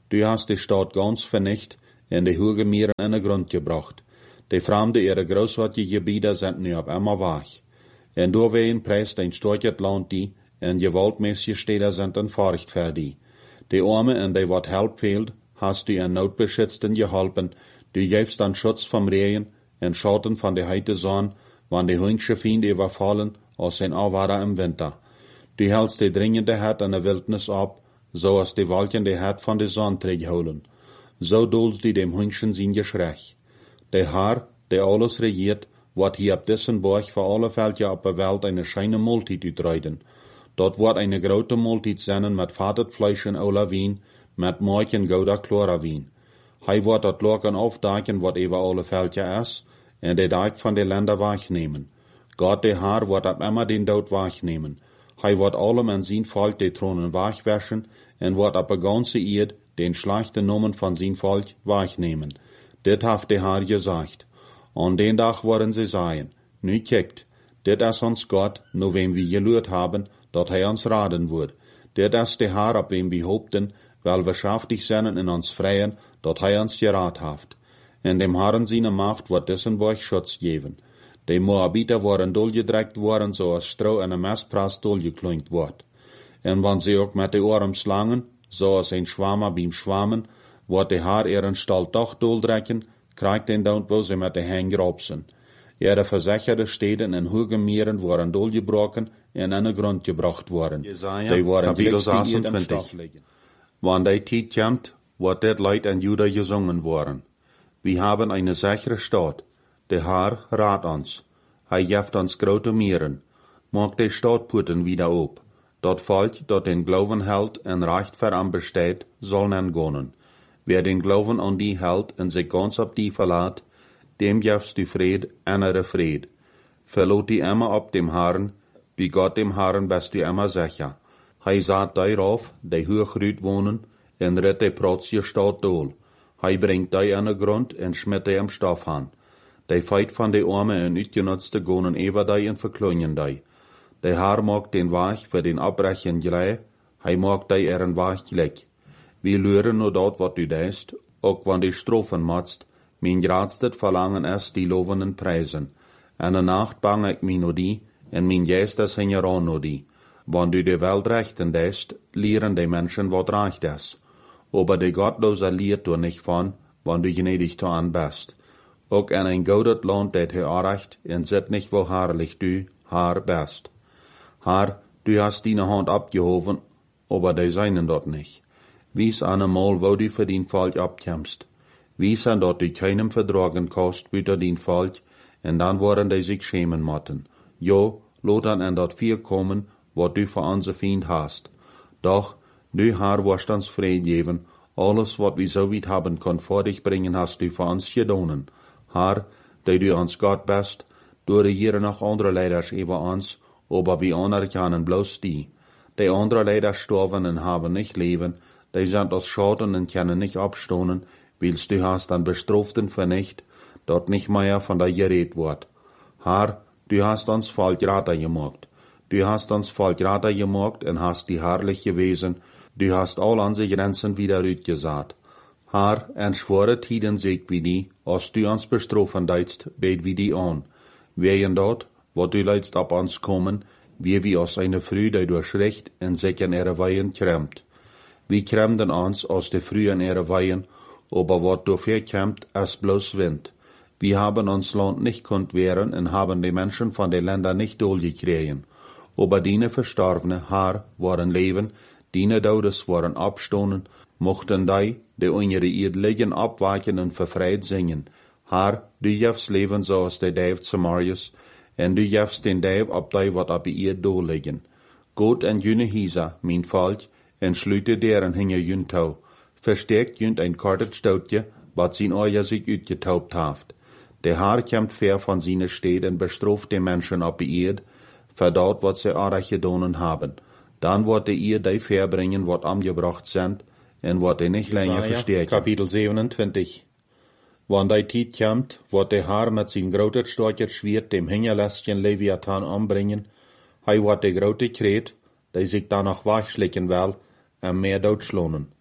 Du hast die Stadt ganz vernicht en de hoge Meeren in de grond gebracht. De Fremden ihre großartige Gebiete sind nu op einmal weg. En doorwegen preist ein storket land die, en gewaltmäßige Städte sind entfacht für die. De Arme en de wat help fehlt, hast du in Notbeschützten geholpen, du gibst dann Schutz vom Regen en Schatten von der heite Sonne, wann die hüngsche Fiend überfallen, aus sein Aufwader im Winter. Du hältst die dringende Herd an der Wildnis ab, so als die Wolken die Herd von der Sonne holen. So dulst du dem Hüngschen sein Geschrei. Der Herr, der alles regiert, wird hier ab dessen Borg für alle Völker auf der Welt eine scheine Multit utreiden. Dort wird eine große Multit sein mit fatet Fleisch und aller Wein, mit Milch und gouda Chlora Wein. Hij wird dat Loken aufdecken, wat über alle Völker ist, en de Deik von den Ländern wegnehmen. Gott, der Herr, wird ab immer den Tod wegnehmen. Hij wird allem an sein Volk die Thronen wegwaschen, en wird ab der ganze Erde den schlechten Namen von sein Volk wegnehmen. Dit hat der Herr gesagt. An den Tag werden sie sagen, nu kijkt, dit is ons Gott, nur wem wir gelüht haben, dat hij uns raden wird. Dit is der Herr, ab wem wir hoopten, weil wir schaftig sind in uns freien, dat hij uns gerat haft. En dem Herrn seine Macht wird dessen Borg Schutz geben. Die Moabiter waren dolgedreckt worden, so als Stroh in einem Messprass dolgeklunkt wird. En wann sie auch mit den Ohren slangen, so als ein Schwammer beim Schwammen, wird der Herr ihren Stall doch doldrecken, kriegt den Down, wo sie mit den Händen grobsen. Ihre versicherte Städten in hohen Meeren waren dolgebrochen en in den Grund gebracht worden. Jesaja, Die waren Kapitel glücklich in dem 26. Stoff liegen. Wann die Zeit kommt, wird das Leid in Juda gesungen worden. Wir haben eine sichere Stadt. Der Herr rat uns. Hij gibt uns große Meeren. Mag die Stadtporten wieder op. Dat Volk, dat den Glauben hält en recht für am besteht, soll nen gonnen. Wer den Glauben an die hält en sich ganz auf die verlaat, dem gibst du Fried, innere Fried. Verlot die immer ab dem Herrn, wie Gott dem Herrn bist du immer sicher. Hij saat darauf, die hoogrüt wohnen, en ritt die protzige Stadt dol. Hij bringt die an den Grund en schmidt die im Stoff an. Die feit van die Arme en uitgenutzte gonen ever die en verklunjen die. Der Herr mag den Weg für den Abbrechen glei, hij mag die ihren Weg gleich. Wir lören nur dort, wat du deist, auch wann die Strophen matzt, mein gradstet Verlangen ist die lovenden Preisen. En de Nacht bang ik mi no die, en mein Geist is hinger an no die. Wann du die Welt rechten deist, lehren die Menschen wat recht ist. Aber die Gottlose lehrt du nicht von, wann du gnädig an bist. Auch in ein goudet Land det he arecht, en zit nicht wo herrlich du, Herr, best. Herr, du hast deine Hand abgehoben, aber die seinen dort nicht. Wies einmal, wo du für dein Volk abkämpfst. Wies an dort du keinem vertragen kannst, büter dein Volk, en dann worden die sich schämen motten. Jo, lot dann an dort vier kommen, wat du für unser Feind hast. Doch, du Herr, wirst uns Fried geben, alles, wat wir so weit haben kon vor dich bringen, hast du für uns gedonen. Herr, die du uns Gott bist, du regieren noch andere Leiders über uns, aber wir anerkennen bloß die. Die andere Leider sterben und haben nicht Leben, die sind aus Schaden und können nicht abstohnen, willst du hast dann Bestraften vernicht, dort nicht mehr von dir geredet wird. Herr, du hast uns voll Grater gemacht. Du hast uns voll Grater gemacht und hast die herrlich gewesen, du hast all unsere Grenzen wieder ausgesagt. Herr, en schwere Tiden seht wie die, als du uns bestrafen deitst, bet wie die an. Weien dort, wo du leidst ab uns kommen, wie aus einer Früh, die durch Recht en sich in ihre Weihen kremmt. Wir kremden uns aus der Früh in ihre Weihen, aber wat dafür kämmt, ist bloß Wind. Wir haben uns Land nicht konnt wehren und haben die Menschen von den Ländern nicht durchgekriegen. Aber deine Verstorbene, Herr, waren leben, deine Todes waren abstoßen, mochten die unsere Erdlichen abwachen und verfreit singen. Herr, du gibst Leben so als der Dave Samarius, en du gibst den Dave ab die wat ab ihr liegen. Gott en jüne Hisa, mein Volk, en schlüte deren hinge jün tau. Verstärkt jünt ein kartet Stoutje, wat sin Euer sich utgetaubt haft. Der Herr kämmt fair von seine Städte en bestraft die Menschen ab Erd, für dort wat sie arach gedonen haben. Dann wird der ihr die fair bringen, wat angebracht sind, en wat die nicht länger verstärken. Kapitel 27. Wann die Tijd kommt, wird der Herr mit sein großes starkes Schwert dem Hingerlästchen Leviathan anbringen. Hij wird die große Kret, die sich danach wegschlecken will, am Meer doodschlonen.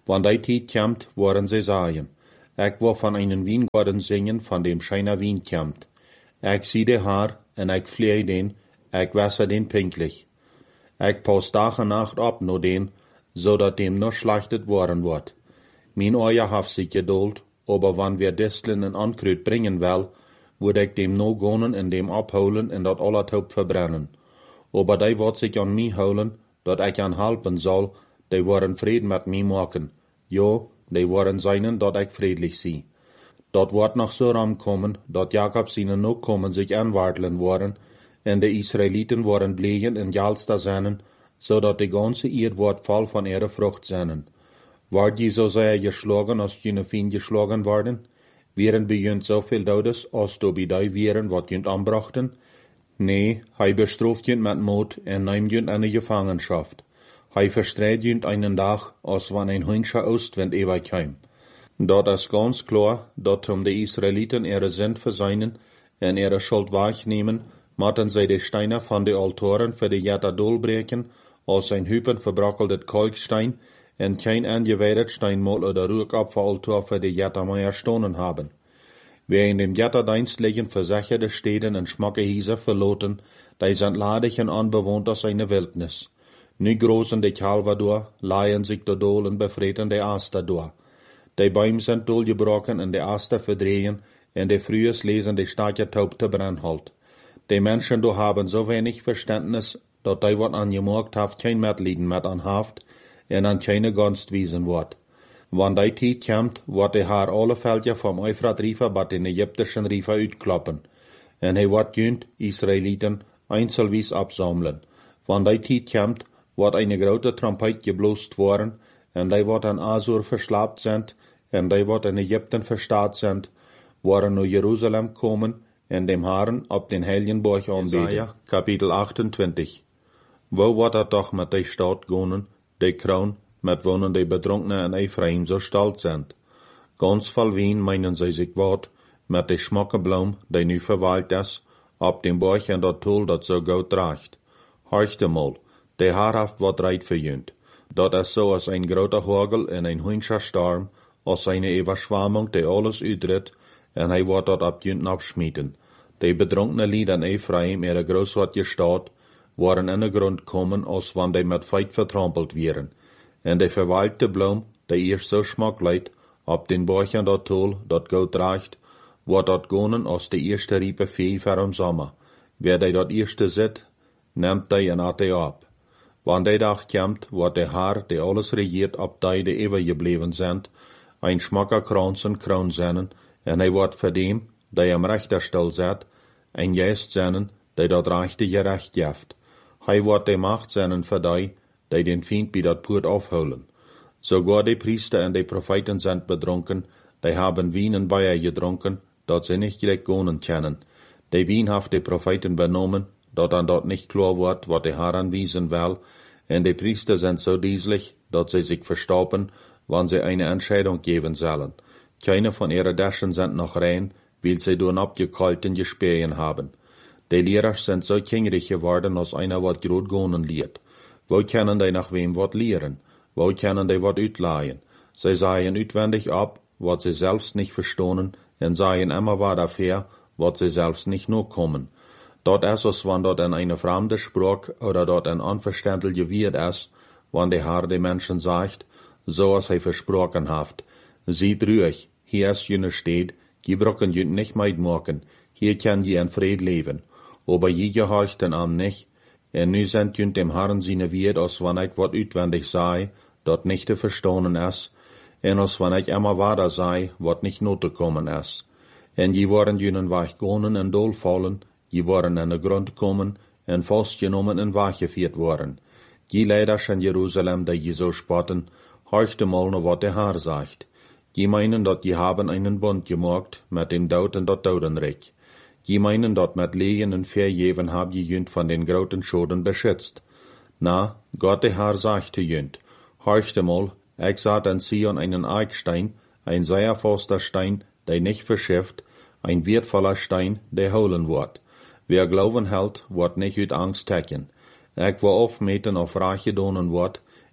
Wann die Tijd kommt, worden sie sagen, ich will von einen Weingarten singen, von dem keiner Wein kommt. Ich sieh de Haar, en ich flehe den, ich wässer den pinklich. Ich pass Tag und Nacht ab no den, so dat dem nur schlachtet worden wird. Mein Euer haft sich geduld, aber wann wir Disteln en Ankrut bringen will, würde ich dem no gonen in dem abholen en dat alle Taub verbrennen. Aber die wird sich an mich holen, dat ich an helfen soll, die worden Frieden mit mir machen. Jo, die worden seinen, dat ich friedlich sie. Dat wordt noch so rankommen, dat Jakob seine Nachkommen sich anwarteln worden, en de Israeliten worden blegen in Jalsta seinen, so dat de ganze Erd wordt voll von ihrer Frucht seinen. Ward je so sehr geschlagen, als jene Fien geschlagen worden? Wären bejunt so viel Todes, als du bei die wären, wat junt anbrachten? Nee, hij bestraft junt met Mord en neimt junt eine Gefangenschaft. Hij verstreit junt einen Tag, als wann ein Hünscher Ostwind überkäm. Dat is ganz klar, dat de Israeliten ihre Sünd verseinen en ihre Schuld wahrnehmen, matten zij de Steine van de Altoren für de Jetta dolbreken, als ein Hüpen verbrokkeldet Kalkstein, en kein angeweidet Steinmal oder Rückopferaltor für de Jetta mehr Stonen haben. Wer in dem Jetta-Dienst liegen versicherte Städten en Schmackehieser verloten, die sind ladig en unbewohnt aus eine Wildnis. Nu großen de Calvador, leihen sich de Dolen befreten de Aster door. Die Bäume sind durchgebrochen en de Aster verdrehen, en de frühes lesen de starke Taub te brennhold. Die Menschen do haben so wenig Verständnis, dat die wat angemerkt haft kein Mitleiden mit an haft, en an keine Gunst wiesen wird. Wann die Tijd kommt, wird de haar alle Veldje vom Euphrat-Riefer bat den ägyptischen Riefer uitklappen, en hij wordt junt Israeliten einzelwies absammeln. Wann die Tijd kommt, wird eine grote Trompet geblost worden, en die wird an Asur verslapt sind, en die wird in Ägypten verstaat sind, worden naar Jerusalem komen, en dem Haaren op den Heiligenborg aanbeten. Kapitel 28. Wo wordt het toch met die Stadt gonen, die kroon, met wonen die Betrunkenen in Ephraim so stolz sind? Ganz voll Wien meinen sie sich wat, met die Schmackenbloem, die nu verweilt is, op dem Borg en dat Tool dat so gut draagt. Horchte mal, die Haarhaft wat reit verjunt. Dat is so als ein groter Hagel en ein hunscher Storm, als eine Überschwammung, die alles uitrit, en hij wordt dat op junten abschmieden. Die bedrunkene Lied in Ephraim, ihre großartige Stadt, waren in de Grund kommen, als wann die met Feit vertrampelt wären. En die verweilte Bloem, die eerst so schmackleid, op den Borchen dat Tool, dat goud draagt, wordt dat gonen als de eerste riepe Vee voor im Sommer. Wer die dat eerste zit, neemt die en at die ab. Wann die Dag komt, wordt de Haar, die alles regiert, op die overgebleven sind, ein schmacker Kranz en kroon zennen, en hij wordt voor dem, die am Rechterstel zet, ein Geest zennen, die dat rechte gerecht jeft. Hij wordt de Macht zennen voor die den Feind bij dat Poort afholen. Sogar die Priester en die Propheten sind bedrunken, die haben Wien en Bier gedronken, dat sie nicht gleich gonen kennen. Die Wien haft die Propheten benommen, dat an dort nicht klar wordt, wat de Herr anwiesen will, en die Priester sind so dieselig, dat sie sich verstauben, wann sie eine Entscheidung geben sollen. Keine von ihren Daschen sind noch rein, weil sie durch abgekalten Gespähen haben. Die Lehrer sind so kingrig geworden, als einer wat grot gonen liert. Wo können die nach wem wat lehren? Wo können die wat uitleihen? Sie seien uitwendig ab, wat sie selbst nicht verstohnen, en seien immer wat dafür, wat sie selbst nicht nur kommen. Dort ist es, wann dort in eine fremde Sprache oder dort ein unverständliche Wort ist, wann der Herr den Menschen sagt, so als er versprochen hat. Seht ruhig, hier ist jene Stadt, die brocken jünt nicht meidmachen, hier kann je in Fried leben. Aber je gehorcht den an nicht, en nu sind jünt dem Herrn seine Wort, als wann ich wat uitwendig sei, dort nicht zu verstohnen ist, en als wann ich immer weiter sei, wat nicht note kommen ist. En je waren jünen weggonen en dolfallen, je waren in de Grund kommen, en vastgenommen en weggevierd worden. Je leiders in Jerusalem, die je so spotten, horchte mal noch wat der Herr sagt. Je meinen, dat je haben einen Bund gemacht, mit dem Dood en dat Dodenreich. Je meinen, dat met Lehen en Verjeven hab je jünt von den groten Schoden beschützt. Na, Gott der Herr sagte jünt, horchte mal, ich sah in Sion einen Eichstein, ein sehr faster Stein, der nicht verschifft, ein wertvoller Stein, der holen wird. Wer Glauben hält, wird nicht uit Angst tecken. Ich will aufmeten auf Rache donen wird,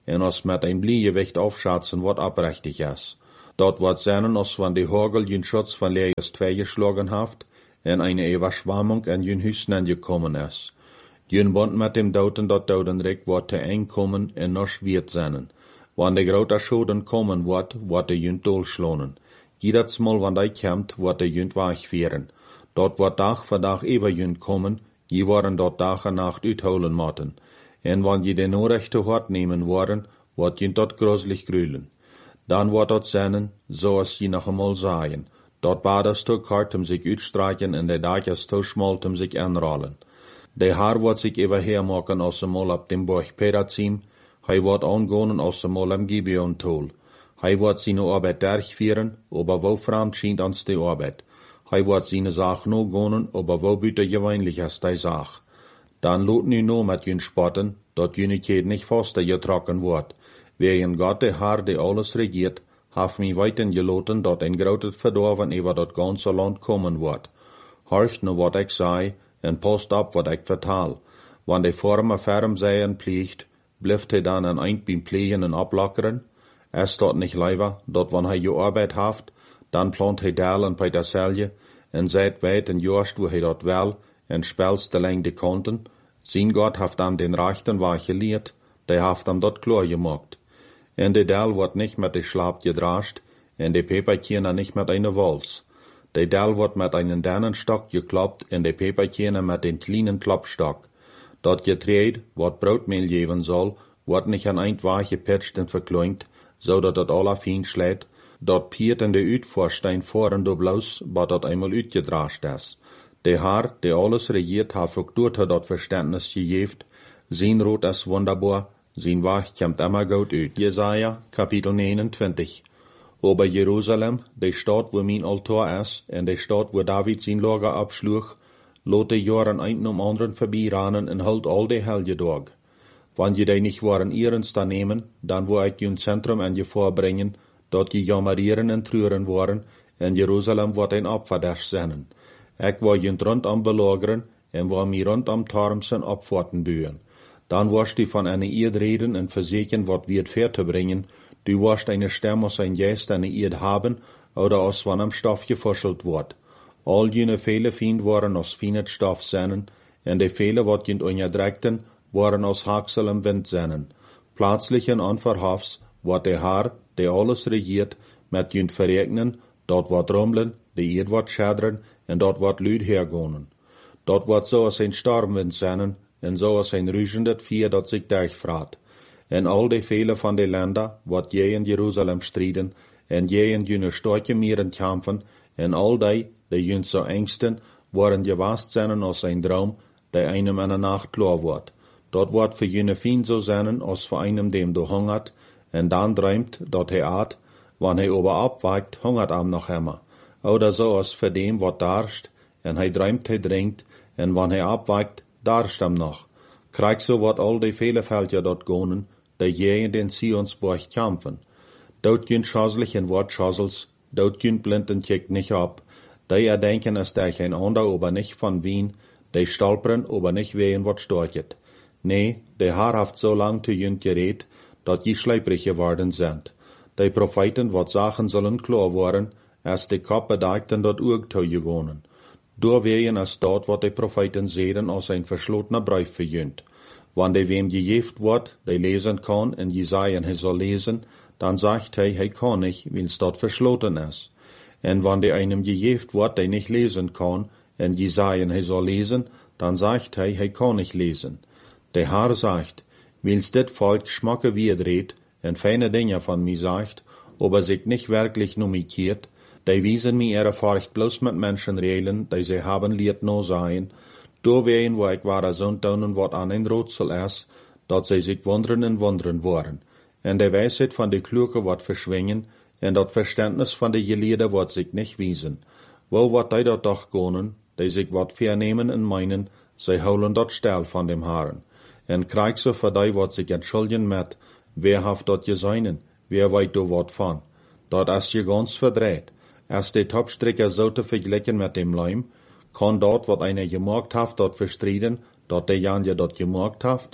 en os met een bliegewicht afschatzen wat oprechtig is. Dat wat zijn als van de hagel jun schutz van leers twee geschlagen haft, en eine Überschwammung in jun Hüsnen gekommen is. Jun bond met dem Douten dat Dodenrik wat te eng kommen en noch schwiert zijn. Wann de grote Schoden kommen wat de jun dolschlonen. Jedes Mal, wann de kämmt, wat de jun wegvieren. Dat wat dag voor dag über jun kommen, je waren dat dag en nacht uitholen moeten. En wann je de Norechte hart nemen waren, wat jun dat gruselig grülen. Dan wordt dat zijn, zoals je nog eenmaal zagen. Dat badestuk hart zich uitstrijken en de dages te schmal zich aanrollen. De haar wordt zich even maken als ze mal op dem Borg Perazim. Hij wordt aangaan als ze mal am Gibeon tol. Hij wordt zijn arbeid durchführen, aber wo fremd schient ans de arbeid. Hij wordt zijn zaak no gaan, aber wo buiten gewöhnlich is die zaak. Dan lot nu no met jun spotten, dat juniteit niet vaster getrokken wordt. Wegen Gott de Haar, die alles regiert, haf mij weten geloten dat een groot verdorven over dat ganze land komen wordt. Horcht nu wat ik zei, en post op wat ik vertaal. Wann de vorme ferm zijn pliegt, blijft hij dan een eind beim plegen en oplockeren? Is dat niet liever, dat wann hij je arbeid haft, dan plant hij dalen bij derselje, en zijt weit en jorst wo hij dat wel, en spelst de leng de kanten. Zijn Gott haft am den rechten weg geleerd, die haft am dat klar gemaakt. En de del wordt niet met de slaap gedrascht, en de peperkerne niet met eine Wals. De del wordt met einen Dannenstok gekloppt, en de peperkerne met den kleinen Klopstok. Dat Getreid, wat broodmeel geven zal, wordt niet aan eind waar gepitcht en verkleint, zodat het alle fijn slijt. Dat piert en de uitvoerstein voren door bloos, wat dat eenmaal uitgedrascht is. De Haar, die alles regiert, heeft ook door dat verständnis gegeven. Zijn rood is wunderbaar, zijn weg komt immer goed uit. Jesaja, kapitel 29. Over Jeruzalem, de stad wo mijn altaar is, en de stad wo David zijn lager absloeg, lot de jaren een om anderen voorbijranen en houdt al de helge dag. Wann je die niet waren ernst nemen, dan wil ik je een centrum aan je voorbrengen, dat je jammerieren en treuren waren, en Jeruzalem wordt een opverdacht zijn. Ik wil je rondom belageren, en wil mij rondom Tarmsen opvatten buien. Dan wirst du von einer Erde reden und verseken, wat wird verzubringen. Du wirst eine Stimme aus ein Geist eine Erde haben, oder aus von einem Stoff gefuschelt wird. All jene viele Fiend waren aus feinet Stoff seinen, und die viele, wat jent unterdrückten, waren aus hackselem Wind seinen. Plötzlich und unverhoffs, wat der Herr, der alles regiert, mit jent verregnen, dort wat rummeln, die Erde wat schädern, und dort wat Lüd hergonen. Dort wat so aus ein Stormwind seinen, en zoals een ruizendet vier dat zich durchvraat. En al de vele van de landen, wat je in Jeruzalem strijden, en je in jene storke mieren kampen, en al die jun zo engsten, worden gewast zijn als een droom, die einem in de nacht klar wordt. Dat wordt voor jene fien zo zijn als voor einem dem du hungert, en dan drömt dat hij aat, wanneer hij oberop waakt, hungert am noch immer. Oder so als voor dem wat darst, en hij drömt, hij drinkt, en wanneer hij opwaakt, darst am noch. Krijg so wat al die vele Völker dort gonen, die je in den Sionsborg kämpfen. Dort jünt schazelig en wat schazels, dort jünt blind en kijkt nicht ab. Die erdenken es durch ein ander, aber nicht von Wien, die stolpern, aber nicht wehen wat storchet. Nee, de Haar haft so lang te jünt gereed, dat die schleiprig geworden sind. Die Propheten wat Sachen sollen klar worden, als die Kop bedeikten dort Urg te gegonen. Doorwegen is dat wat de profeten zeiden als een verslotener brief verjunt. Wann de wem gejeft wordt, die lezen kan en Jesaja hij zal lezen, dan zegt hij kan niet, wils dat versloten is. En wann de einem gejeft wordt, die niet lezen kan, en Jesaja hij zal lezen, dan zegt hij kan niet lezen. De Haar zegt, wils dit volk schmakke wierdreht, en feine Dinge van mij zegt, aber zich niet werkelijk nomikeert, die wiesen mir ihre Furcht bloß mit Menschen reden, die sie haben liet no sein, doorwegen wo ik wahre Sundtonen wat an ein Rätsel is, dat sie sich wundern worden, en de Weisheit von de Kluge wat verschwingen, en dat Verständnis von de Gelehrten wat sich nicht wiesen. Wo wat die dat doch gonen, die sich wat vernehmen en meinen, sie holen dat Stel von dem Haaren, en krijg so für die wat sich entschuldigen met, wer haft dat geseinen, wer weit do wat von, dat is je ganz verdreht. Als de Topstricker so te vergleichen mit dem Leim, kann dort, wat einer gemaakt haft, dort verstrieden, dat der Jan ja dort gemaakt haft,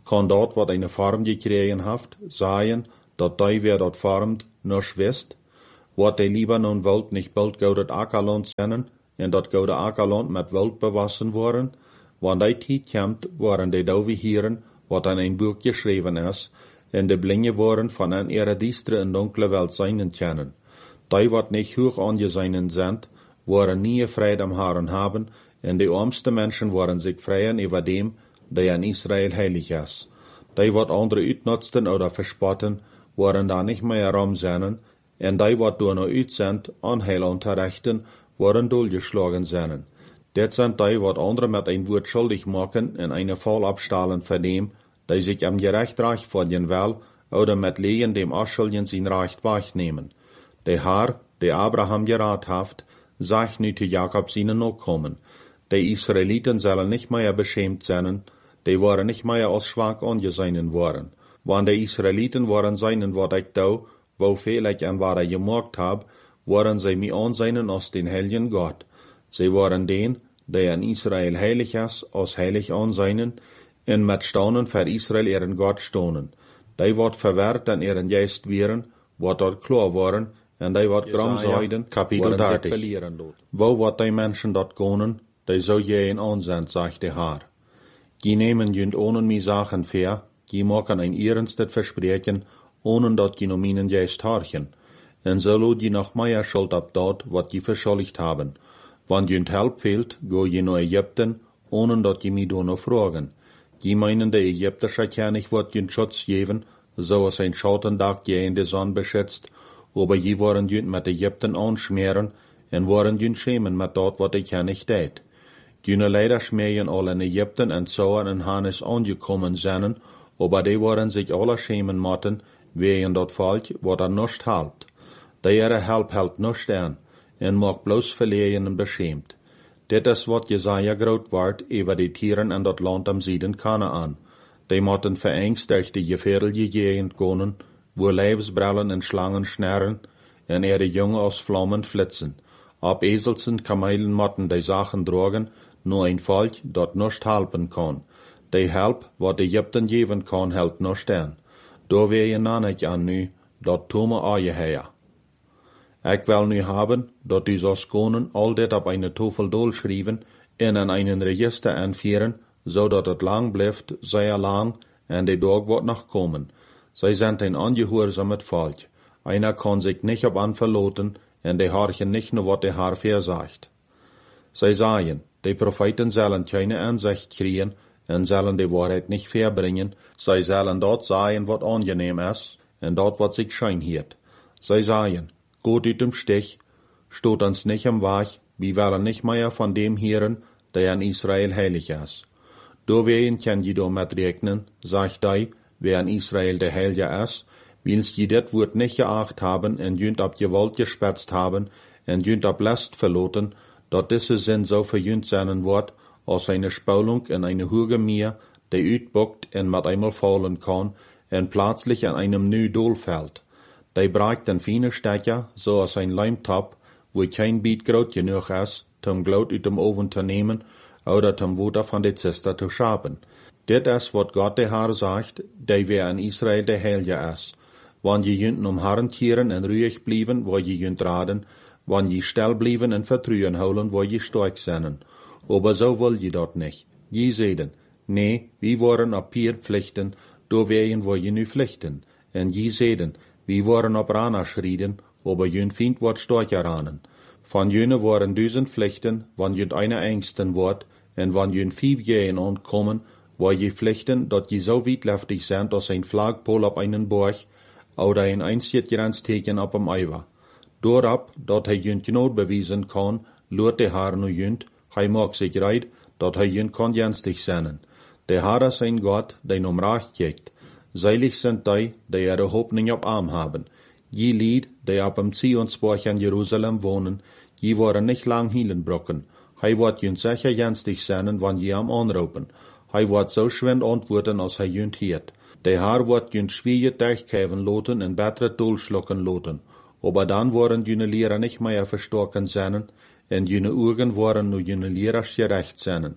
kann dort, wat eine Farm gekriegen haft, sagen, dat die, wer dort farmt, nisch wisst, wat die lieber nun wollt nicht bald goudet Ackerland sennen, en dat goude Ackerland met wild bewassen worden, wanneer die tijd komt, waren die dove hieren, wat in een boek geschreven is, en de blinge worden van een ihre diestere en donkere welt zijn kennen. Die wat niet hoog aangeseinen sind, waren nie Frieden am Haaren haben, en de armste Menschen waren sich freien über dem, der in Israel heilig ist. Die wat andere uitnutzten oder verspotten, waren da nicht mehr rumsennen, en die wat door noch uit sind, Anheil unterrichten, waren durchgeschlagen sennen. Det sind die, wat andere mit ein Wort schuldig machen, en eine Fall abstahlen von dem, die sich am gerecht Recht folgen will, oder mit Lehen dem Aschulden sein Recht wegnehmen. Der Herr, der Abraham gerat haft, sagt nu zu Jakob seinen Nachkommen. Die Israeliten sollen nicht mehr beschämt sein, die waren nicht mehr als schwach angesehen worden. Wann die Israeliten waren seinen, wat ich da, wo vielleicht an was gemacht hab, waren sie mir ansehen als den heiligen Gott. Sie waren den, der in Israel heilig ist, als heilig ansehen, en mit Staunen für Israel ihren Gott stonen. Die wat verwehrt an ihren Geist wären, wat dort klar waren, en die wat gram zeiden, Kapitel 30. Wo wat die Menschen dort gonen, die so jeden ansehen, sagt der Herr. Die nehmen jünd ohne mi Sachen fair, die machen ein ernstes Versprechen, ohne dat die nominen Geist harchen. En so lo die noch mehr Schuld ab dort, wat die verschuldigt haben. Wann jünd Help fehlt, go je nach Ägypten, ohne dat die mi dono fragen. Die meinen, der ägyptische König wird jünd Schutz geben, so als ein Schautendach je in der Sonne beschützt, aber je waren jünd mit Ägypten anschmieren, en waren jünd schämen mit dort, wat der König tät. Jüne leider schmähen alle in Ägypten en Zoan en Hannes angekommen seien, aber die waren sich alle schämen motten, wegen dort Volk, wat nicht halt. Der ihre Help hält nicht an, en mag bloß verlegen en beschämt. Dit is wat Jesaja groot ward über die Tieren in dat Land am Süden Kanaan. Die motten verängst durch die gefährliche Gegend gonen, wo Leibsbrellen en Schlangen schnarren, en ihre Junge aus Flammen flitzen. Ab Eselsen, Kamelen motten die Sachen drogen, nur ein Volk, dat nicht helpen kann. Die Help, wat Ägypten geben kann, hält nicht an. Da wär je nanig an nu, dat tome aje her. Ich will nu haben, dat die so konen all dit op eine Tafel dolschrijven en in einen Register anführen, so dat het lang blijft, sehr lang, en die Tag wird noch kommen. Sie sind ein angehorsames Volk. Einer kann sich nicht op an verloten, en die horchen nicht nur wat der Herr versagt. Sie sagen, die Propheten sollen keine Ansicht kriegen, en sollen die Wahrheit nicht verbringen, sie sollen dort sagen, wat angenehm ist, en dort wat sich schein hiert. Sie sagen, Gott ut dem Stich, steht uns nicht am Weg, wir wollen nicht mehr von dem hören, der in Israel heilig ist. Da wen kann je damit rechnen, sagt die, wer in Israel der Heilige ist, wils je das Wort nicht geacht haben, en jünd ab Gewalt gespetzt haben, en jünd ab Last verloten, dat diese Sinn so verjünd sein wird, als eine Spülung in eine Hüge Meer, der uitbockt en mit einmal fallen kann, en plötzlich an einem new Dol fällt. Die braucht den feine Stecker, so als ein Leimtop, wo kein Biet groot genug ist, zum Glut uit dem Oven zu nehmen, oder zum Wasser von der Ziste zu schaben. Dit is wat Gott der Herr sagt, der wer in Israel der Heilige ist. Wann je jünden Herren tieren en ruhig blieben, wo je jünd raden, wann je still blieben en Vertrauen holen, wo je stark sind. Aber so will je dort nicht. Je sehen, nee, wir waren op Pier pflichten, do wären wo je nu pflichten. En je sehen, wir waren op Rana schrien, aber jün Feind wird stärker ranen. Von jüne waren 1000 Pflichten, wann jünd eine Ängsten wird, en wann jün 5 Jähen ankommen, wo je Pflichten, dat je so witleftig sind, als ein Flagpol op einen Borg, oder ein einziges Grenzteken op am Eiver. Doorab, dat hij jünd genoot beweisen kann, loert der Herr nu jünd, hij mag sich reit, dat hij jünd kann jenstig sein. Der Herr ist ein Gott, der um Recht kijkt. Seilig sind die ihre Hoffnung op Arm haben. Je Lied, die op dem Zionsborg in Jerusalem wohnen, je waren nicht lang hielenbrocken. Hij wird jünd sicher jenstig sein, wann je am anrufen. Hij wird so schwind antworten, als hij jünd hiert. Der Herr wird jünd schwierige durchkäven loten en bessere durchschlucken loten. Aber dann waren jüne Lehrer nicht mehr verstorken sein, en jüne Augen waren nur jüne Lehrer gerecht sein.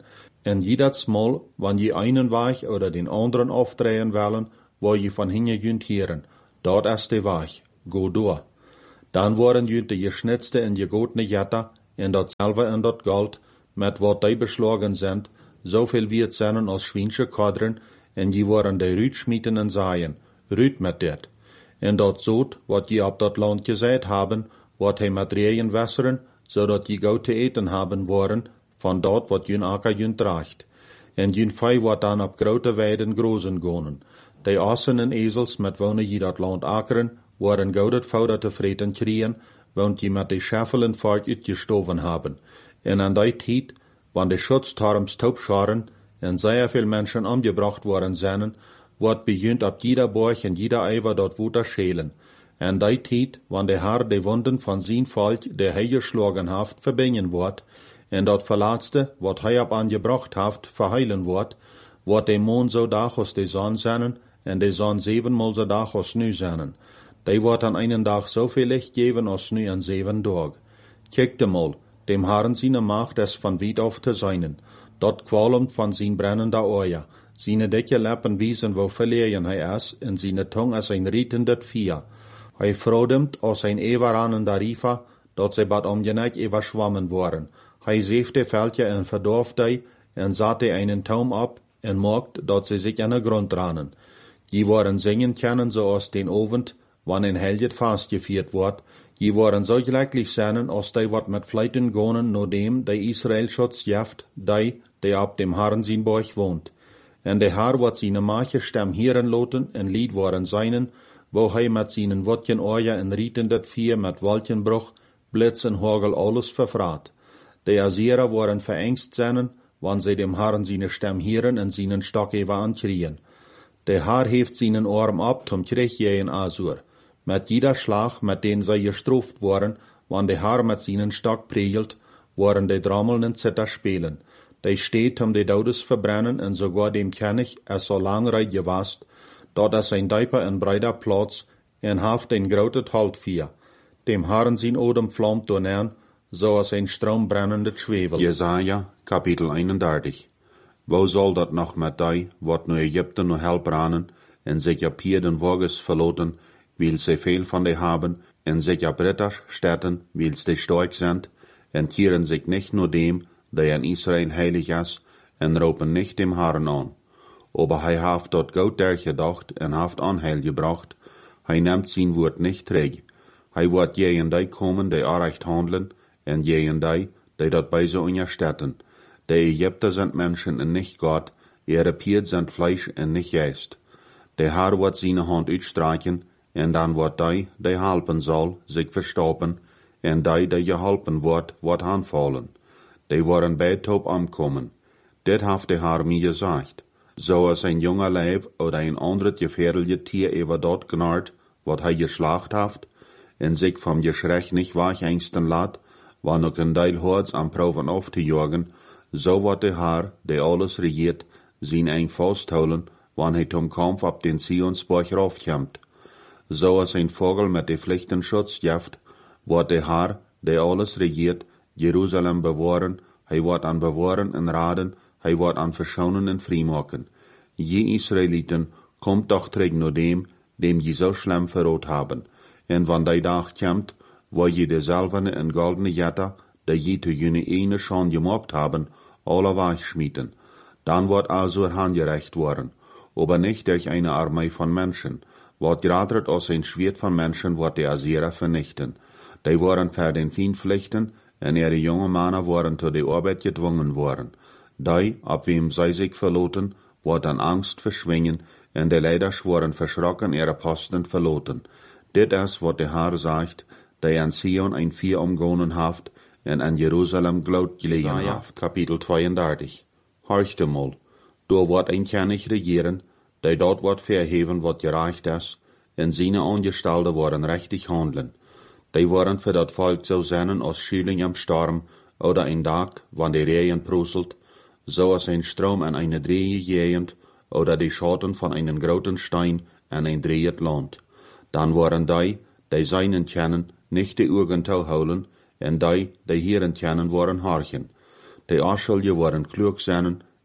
En jedes Mal, wann je einen Weg oder den anderen aufdrehen wollen, wo je von hinten jünt hieren, dort ist der Weg, go door. Dan worden jünt de geschnitzte en gegotene Jetta, en dat Silber en dat Gold, met wat die beslagen sind, zoveel wie het zijn als Schweinsche kadren, en je worden de Rüt schmieten en zaaien, Rüt met dit. En dat zoot, wat je op dat land gezet haben, wat hij met regen wässeren, zodat je gauw te eten haben worden, van dat wat jün akker jün draagt. En jün vee wat dan op grote weiden grozen gonen. De assen en ezels met wonen je dat land akkeren, worden gauw dat fouder te vreten kriegen, want je met de scheffel en vark uitgestoven haben. En aan die tijd, wanneer de schutztarms taubscharen, en zeer veel mensen omgebracht worden zijn, wordt begint op jeder borg en jeder eiver dat woter schelen. En die tijd, wanneer de Herr de wonden van zijn volk, de hij geschlagen heeft, verbinden wordt, en dat verlaatste, wat hij op aangebracht heeft, verheilen wordt de maan zo dag als de zon zijn, en de zon 7-maal zo dag als nu zijn. Die wordt aan einen dag zoveel licht geven als nu aan 7 dagen. Kijk de mal, dem Herrn seine Macht es van weit auf te zijnen. Dat kwalmt van zijn brennende oor. Seine dicke Lippen wiesen wo verlegen hij is, en seine tong is een rietendet vier. Hij vrodemt als een everanende riva, dat zij bad omgenek overschwammen worden. Hij zeefde veldje en verdorfde, en zette einen taum op, en maakt dat ze zich aan de grond ranen. Die worden zingen kennen zoals den Ovend, wanneer een helget vastgevierd wordt. Die worden zo gelijklich zijn als die wat met fleiten gonen, nodem de Israël schutz jaft, die op dem Herrn zijn borg woont. En de Herr wordt zijn mache stem hieren loten en lied worden zijnen, wo hij met zijn wotjen oorja en rieten dat vier met wolkenbruch, blitz en hagel alles vervraat. De Assyrer worden verengst zijn, wanneer zij dem Herrn zijn stem hieren en zijn stok even aankrieën. De Herr heeft zijn arm op tom terugjeën Asur. Met jeder slag, met den zij gestraft worden, wanneer de Herr met zijn stok pregelt, worden de Drammel en Zitter spelen. Die steht om de Daudes verbrennen en sogar dem König es so langreit gewast, dat es ein dieper en breiter Platz en haft ein grotet Haltvier. Dem Herrn zijn odem vlamt donern, zoals een stroom brennendet Schwefel. Jesaja, kapitel 31. Wo soll dat nog met die, wat nu Egypten nu hel branen, en zich op hier den Wages verloten, weil sie veel van die haben, en sich op Ritters stätten, weil sie stark sind, en kehren sich nicht nur dem, der in Israel heilig is, en roepen nicht dem Herrn an. Aber hij haft dort goed dergedacht en haft Anheil gebracht, hij neemt zijn woord nicht terug. Hij wordt jeen die komen, die aanrecht handelen, en jeen die dat bij ze onderstetten. De Egypter sind Menschen en nicht Gott, ihre Pied sind Fleisch en nicht Geist. De Herr wordt seine Hand uitstreichen, en dan wordt die helpen zal, zich verstoppen, en die geholpen wordt aanvallen. Die worden beide op omkomen. Dit heeft de Herr mir gesagt. Zoals een jonge Leib oder een ander gefährliche Tier über dort knarrt, wat hij geslacht heeft, en zich vom Geschrech nicht wegengsten laat, wann ook een Deil Hords am Proven auf te jagen, so wordt de Herr, die alles regiert, zijn een vasthouden, wann hij tom Kampf op den Zionsborg raufkomt. Zoals een vogel met de Pflichtenschutz jaft, wordt de Herr, die alles regiert, Jerusalem bewahren, hij wordt aan bewahren en raden, hij wordt aan verschonen en vrijmaken. Je Israeliten, komt doch terug naar dem je zo schlimm verrood hebben. En van die dag komt, wo je de zilverne en goldene Jetta, die je te jene ene schon gemaakt hebben, alle wegschmieten. Dan wordt Asur handgerecht worden, aber nicht durch eine Armee von Menschen. Wat gradert aus ein Schwert von Menschen, wird die Assyrer vernichten. Die worden für den Feind flüchten, en ihre jonge Männer worden zu der Arbeit gedwungen worden. Die, ab wem zij sich verloten, wordt an Angst verschwingen, en de leiders worden verschrocken ihre Posten verloten. Dit is wat de Herr sagt, die an Sion ein Vier umgonen haft, en an Jerusalem glaubt gelegen haft. Kapitel 32. Horchte mal, door wordt een König regieren, die dort wordt verheven wat gerecht is, en seine Angestellte worden rechtig handeln. Die worden für dat Volk so sein als Schüling am Sturm, oder ein Tag, wann die Regen prusselt, so als ein Strom an eine Drehe gehend, oder die Schatten von einem großen Stein an ein drehet Land. Dan worden die seinen kennen, nicht die Augen houden, en die hieren kennen, worden horchen. Die Aschelje worden klug zijn,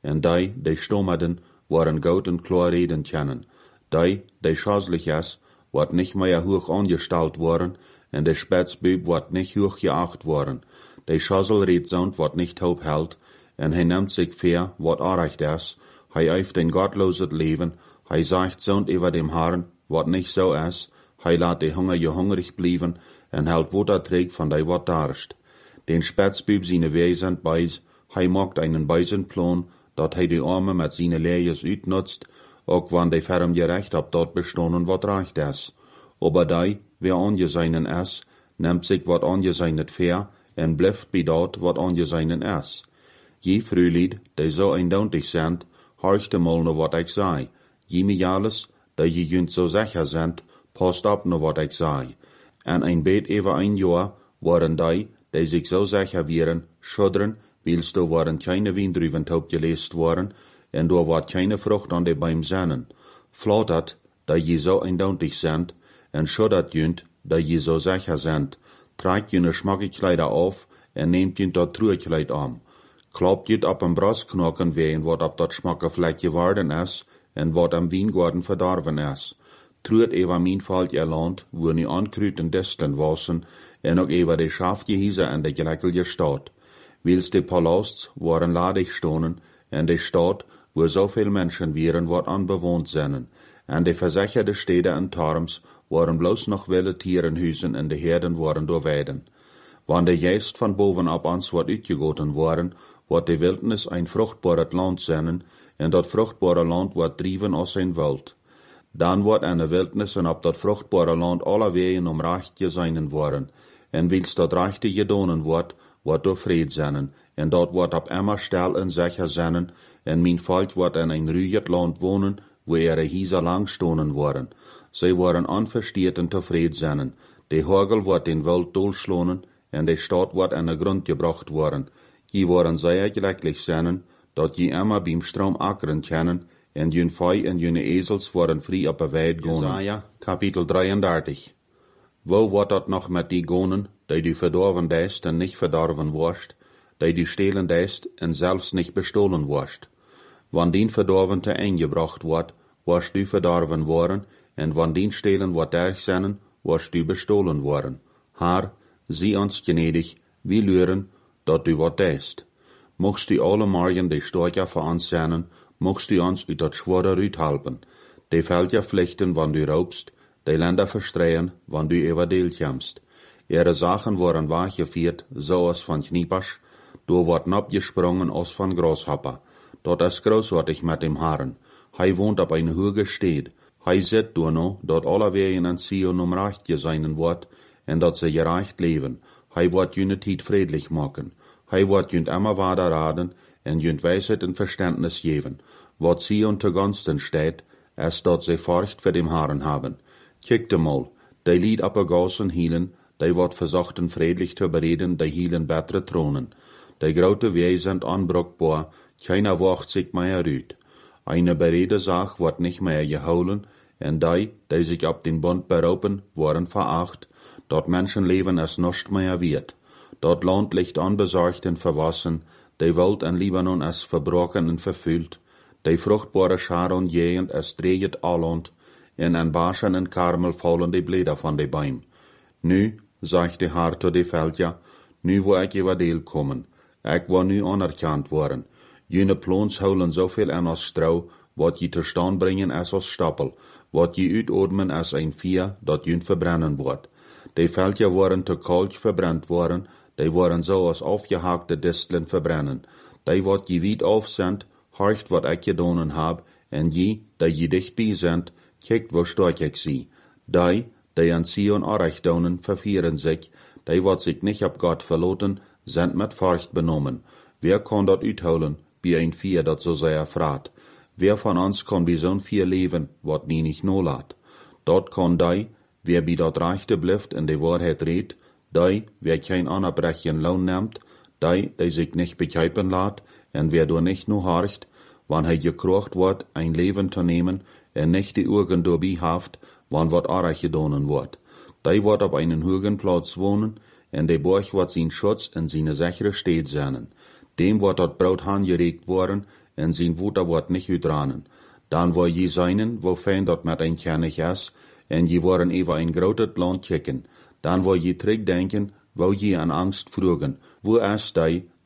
en die stommerden, waren goud en klar reden kennen. Die schaslich is, wat nicht mehr hoch angestellt worden, en de Spätzbub wat nicht hoch geacht worden. Die Schasselredsund wat nicht hoop hält, en hij nimmt sich fair, wat arecht is, hij eift ein gottloset Leben, hij sagt zond über dem Herrn, wat nicht so is, hij laat de Hunger je hungrig blieben, en hält Wutter trägt von die wat darst. Den Spätzbub seine Wesend beis, hij macht einen Beisenplan, dat hij die Arme mit seine Lejes uitnutzt, ook wann die ferm gerecht ab dort bestonen wat recht is. Aber die, wer angeseinen is, nimmt sich wat angeseinet fair, en blijft bij dort wat angeseinen is. Je Frühlid, die so eindeutig sind, horchte mal no wat ich sei. Je mich alles, die je jünt so sicher sind, passt ab no wat ich sei. En ein bet über ein Jahr waren die sich so sicher wären, schuddern, weil's da waren keine Windrüben taub gelest worden, en da war keine Frucht an de Baum sennen. Flattert, die je so eindeutig sind, en schuddert jünt, die je so sicher sind, tragt jüne Schmackekleider auf, en nehmt jünt dat Truhekleid an. Klappt jüt ab am Brastknochen wehen, wat ab dat Schmackefleck geworden is, en wat am Weingarten verdorben is. Truht eva min Falt ihr Land, wo nie ankrüten Disteln wassen, en ook eva de Schafgehieser en de gelecklige Stadt. Wils de Palasts waren ladig stonen, en de Stadt, wo so viel Menschen wären, wat anbewohnt sinnen, en de versicherte Städte en Tarms waren bloß noch wilde Tierenhusen en de Herden waren doorweiden. Wann de Geist van bovenab ans wat uitgegoten waren, wat de Wildnis ein fruchtbaret Land sinnen, en dat fruchtbare Land wat driven aus sein Wald. Dan wordt eine Wildnis en op dat fruchtbare Land alle wegen om recht geseinen worden, en wils dat rechte gedonen wordt door vrede zinnen, en dat wordt op immer stel en sicher zinnen, en mijn volk wordt in een ruiget Land wonen, wo ihre Hieser lang stonen worden. Zij worden onversteerd en tevreden zinnen. De Hagel wordt in Wald dolschlonen, en de Stadt wordt in de grond gebracht worden. Je worden zeer glücklich zinnen, dat je immer beim Strom ackeren kennen, en jun Fei en june Esels worden vrij op de weid gonen. Jesaja, kapitel 33. Wo wordt dat nog met die gonen, die du verdorven deist en nicht verdorven worst, die du stehlen deist en zelfs nicht bestohlen worst? Wann dien verdorven te eingebracht wordt, worst du verdorven worden, en wann dien stehlen wordt derg zinnen, worst du bestohlen worden. Haar, zie ons gnädig, wie leuren, dat du wat deist. Mochtst du alle morgen de Storcher voor ons zinnen, mochtst du ons uit dat schwere uithelpen. De Felder vlechten, wann du raubst, de Länder verstreien, wann du über Deel kämst. Ihre Sachen waren weggeführt, so als von Kniepasch, du wordt abgesprongen als von Grashopper. Dort is großartig mit dem Herrn. Hij wohnt op een hoge Steed. Hij zit door no, dat alle wegen en Sion recht geseinen wordt, en dat ze gerecht leven. Hij wordt june tijd friedlich maken. Hij wordt junt immer weiter raden, en junt Weisheit en Verständnis geven. Wat Sion te gunsten steht, is dat ze Furcht voor dem Herrn haben. Kijkt mal, die lied op gassen hielen, die wordt versuchten friedlich te bereden, die hielen bessere Thronen. Die grote Wege sind anbruchbar, keiner wacht sich mehr uit. Eine berede Sache wordt nicht mehr geholen, en die sich auf den Bund beroepen, worden veracht, dort Menschenleben es nicht mehr wird. Dort Land liegt unbesorgt und verwassen, die Welt in Libanon ist verbrochen und verfüllt, die fruchtbare Sharon Gegend es dreht alland, in ein Baschen und Karmel fallen die Blätter von de Bäumen. Nu, sagt der Herr zu de Felder, nu wo ich über Deel kommen, ich war nu anerkannt worden. Jene Plons holen so viel an als Strau, wat je te stand brengen as als Stapel, wat je uitordmen as ein Vier, dat jün verbrennen wordt. Die Felder waren te kalt verbrennt worden, die waren so als aufgehackte Disteln verbrennen. Die wat je wied aufsendt, horcht wat ich gedonen hab, en die je dicht bij sind, kijkt wo stark ich sie. Die an Sion arecht donen, verfieren sich, die wat sich nicht ab Gott verloten, sind mit Furcht benommen. Wer kann dat uitholen, bij ein Vier dat so sehr fraat? Wer von uns kann bij zo'n Vier leben, wat nie nicht no laat? Dort kann wer bij dat rechte blijft en de Wahrheit redt, wer kein anerbrechen Lohn nimmt, die sich nicht begreipen laat, en wer door nicht no horcht, wann hij gekrocht wordt, ein Leben te nemen, en nicht die Augen dabei haft, wann wat arg gedonen wordt. Die wordt op einen hogen Platz wohnen, en de Borg wordt zijn Schutz en seine sichere Steed seinen. Dem wordt dat Brot angeregt worden, en zijn woede wordt niet udranen. Dan wil je zijn, wo fijn dat met een kennig is, en je worden even een groot land checken. Dan wil je terugdenken, wo je aan angst vroegen, wo is die,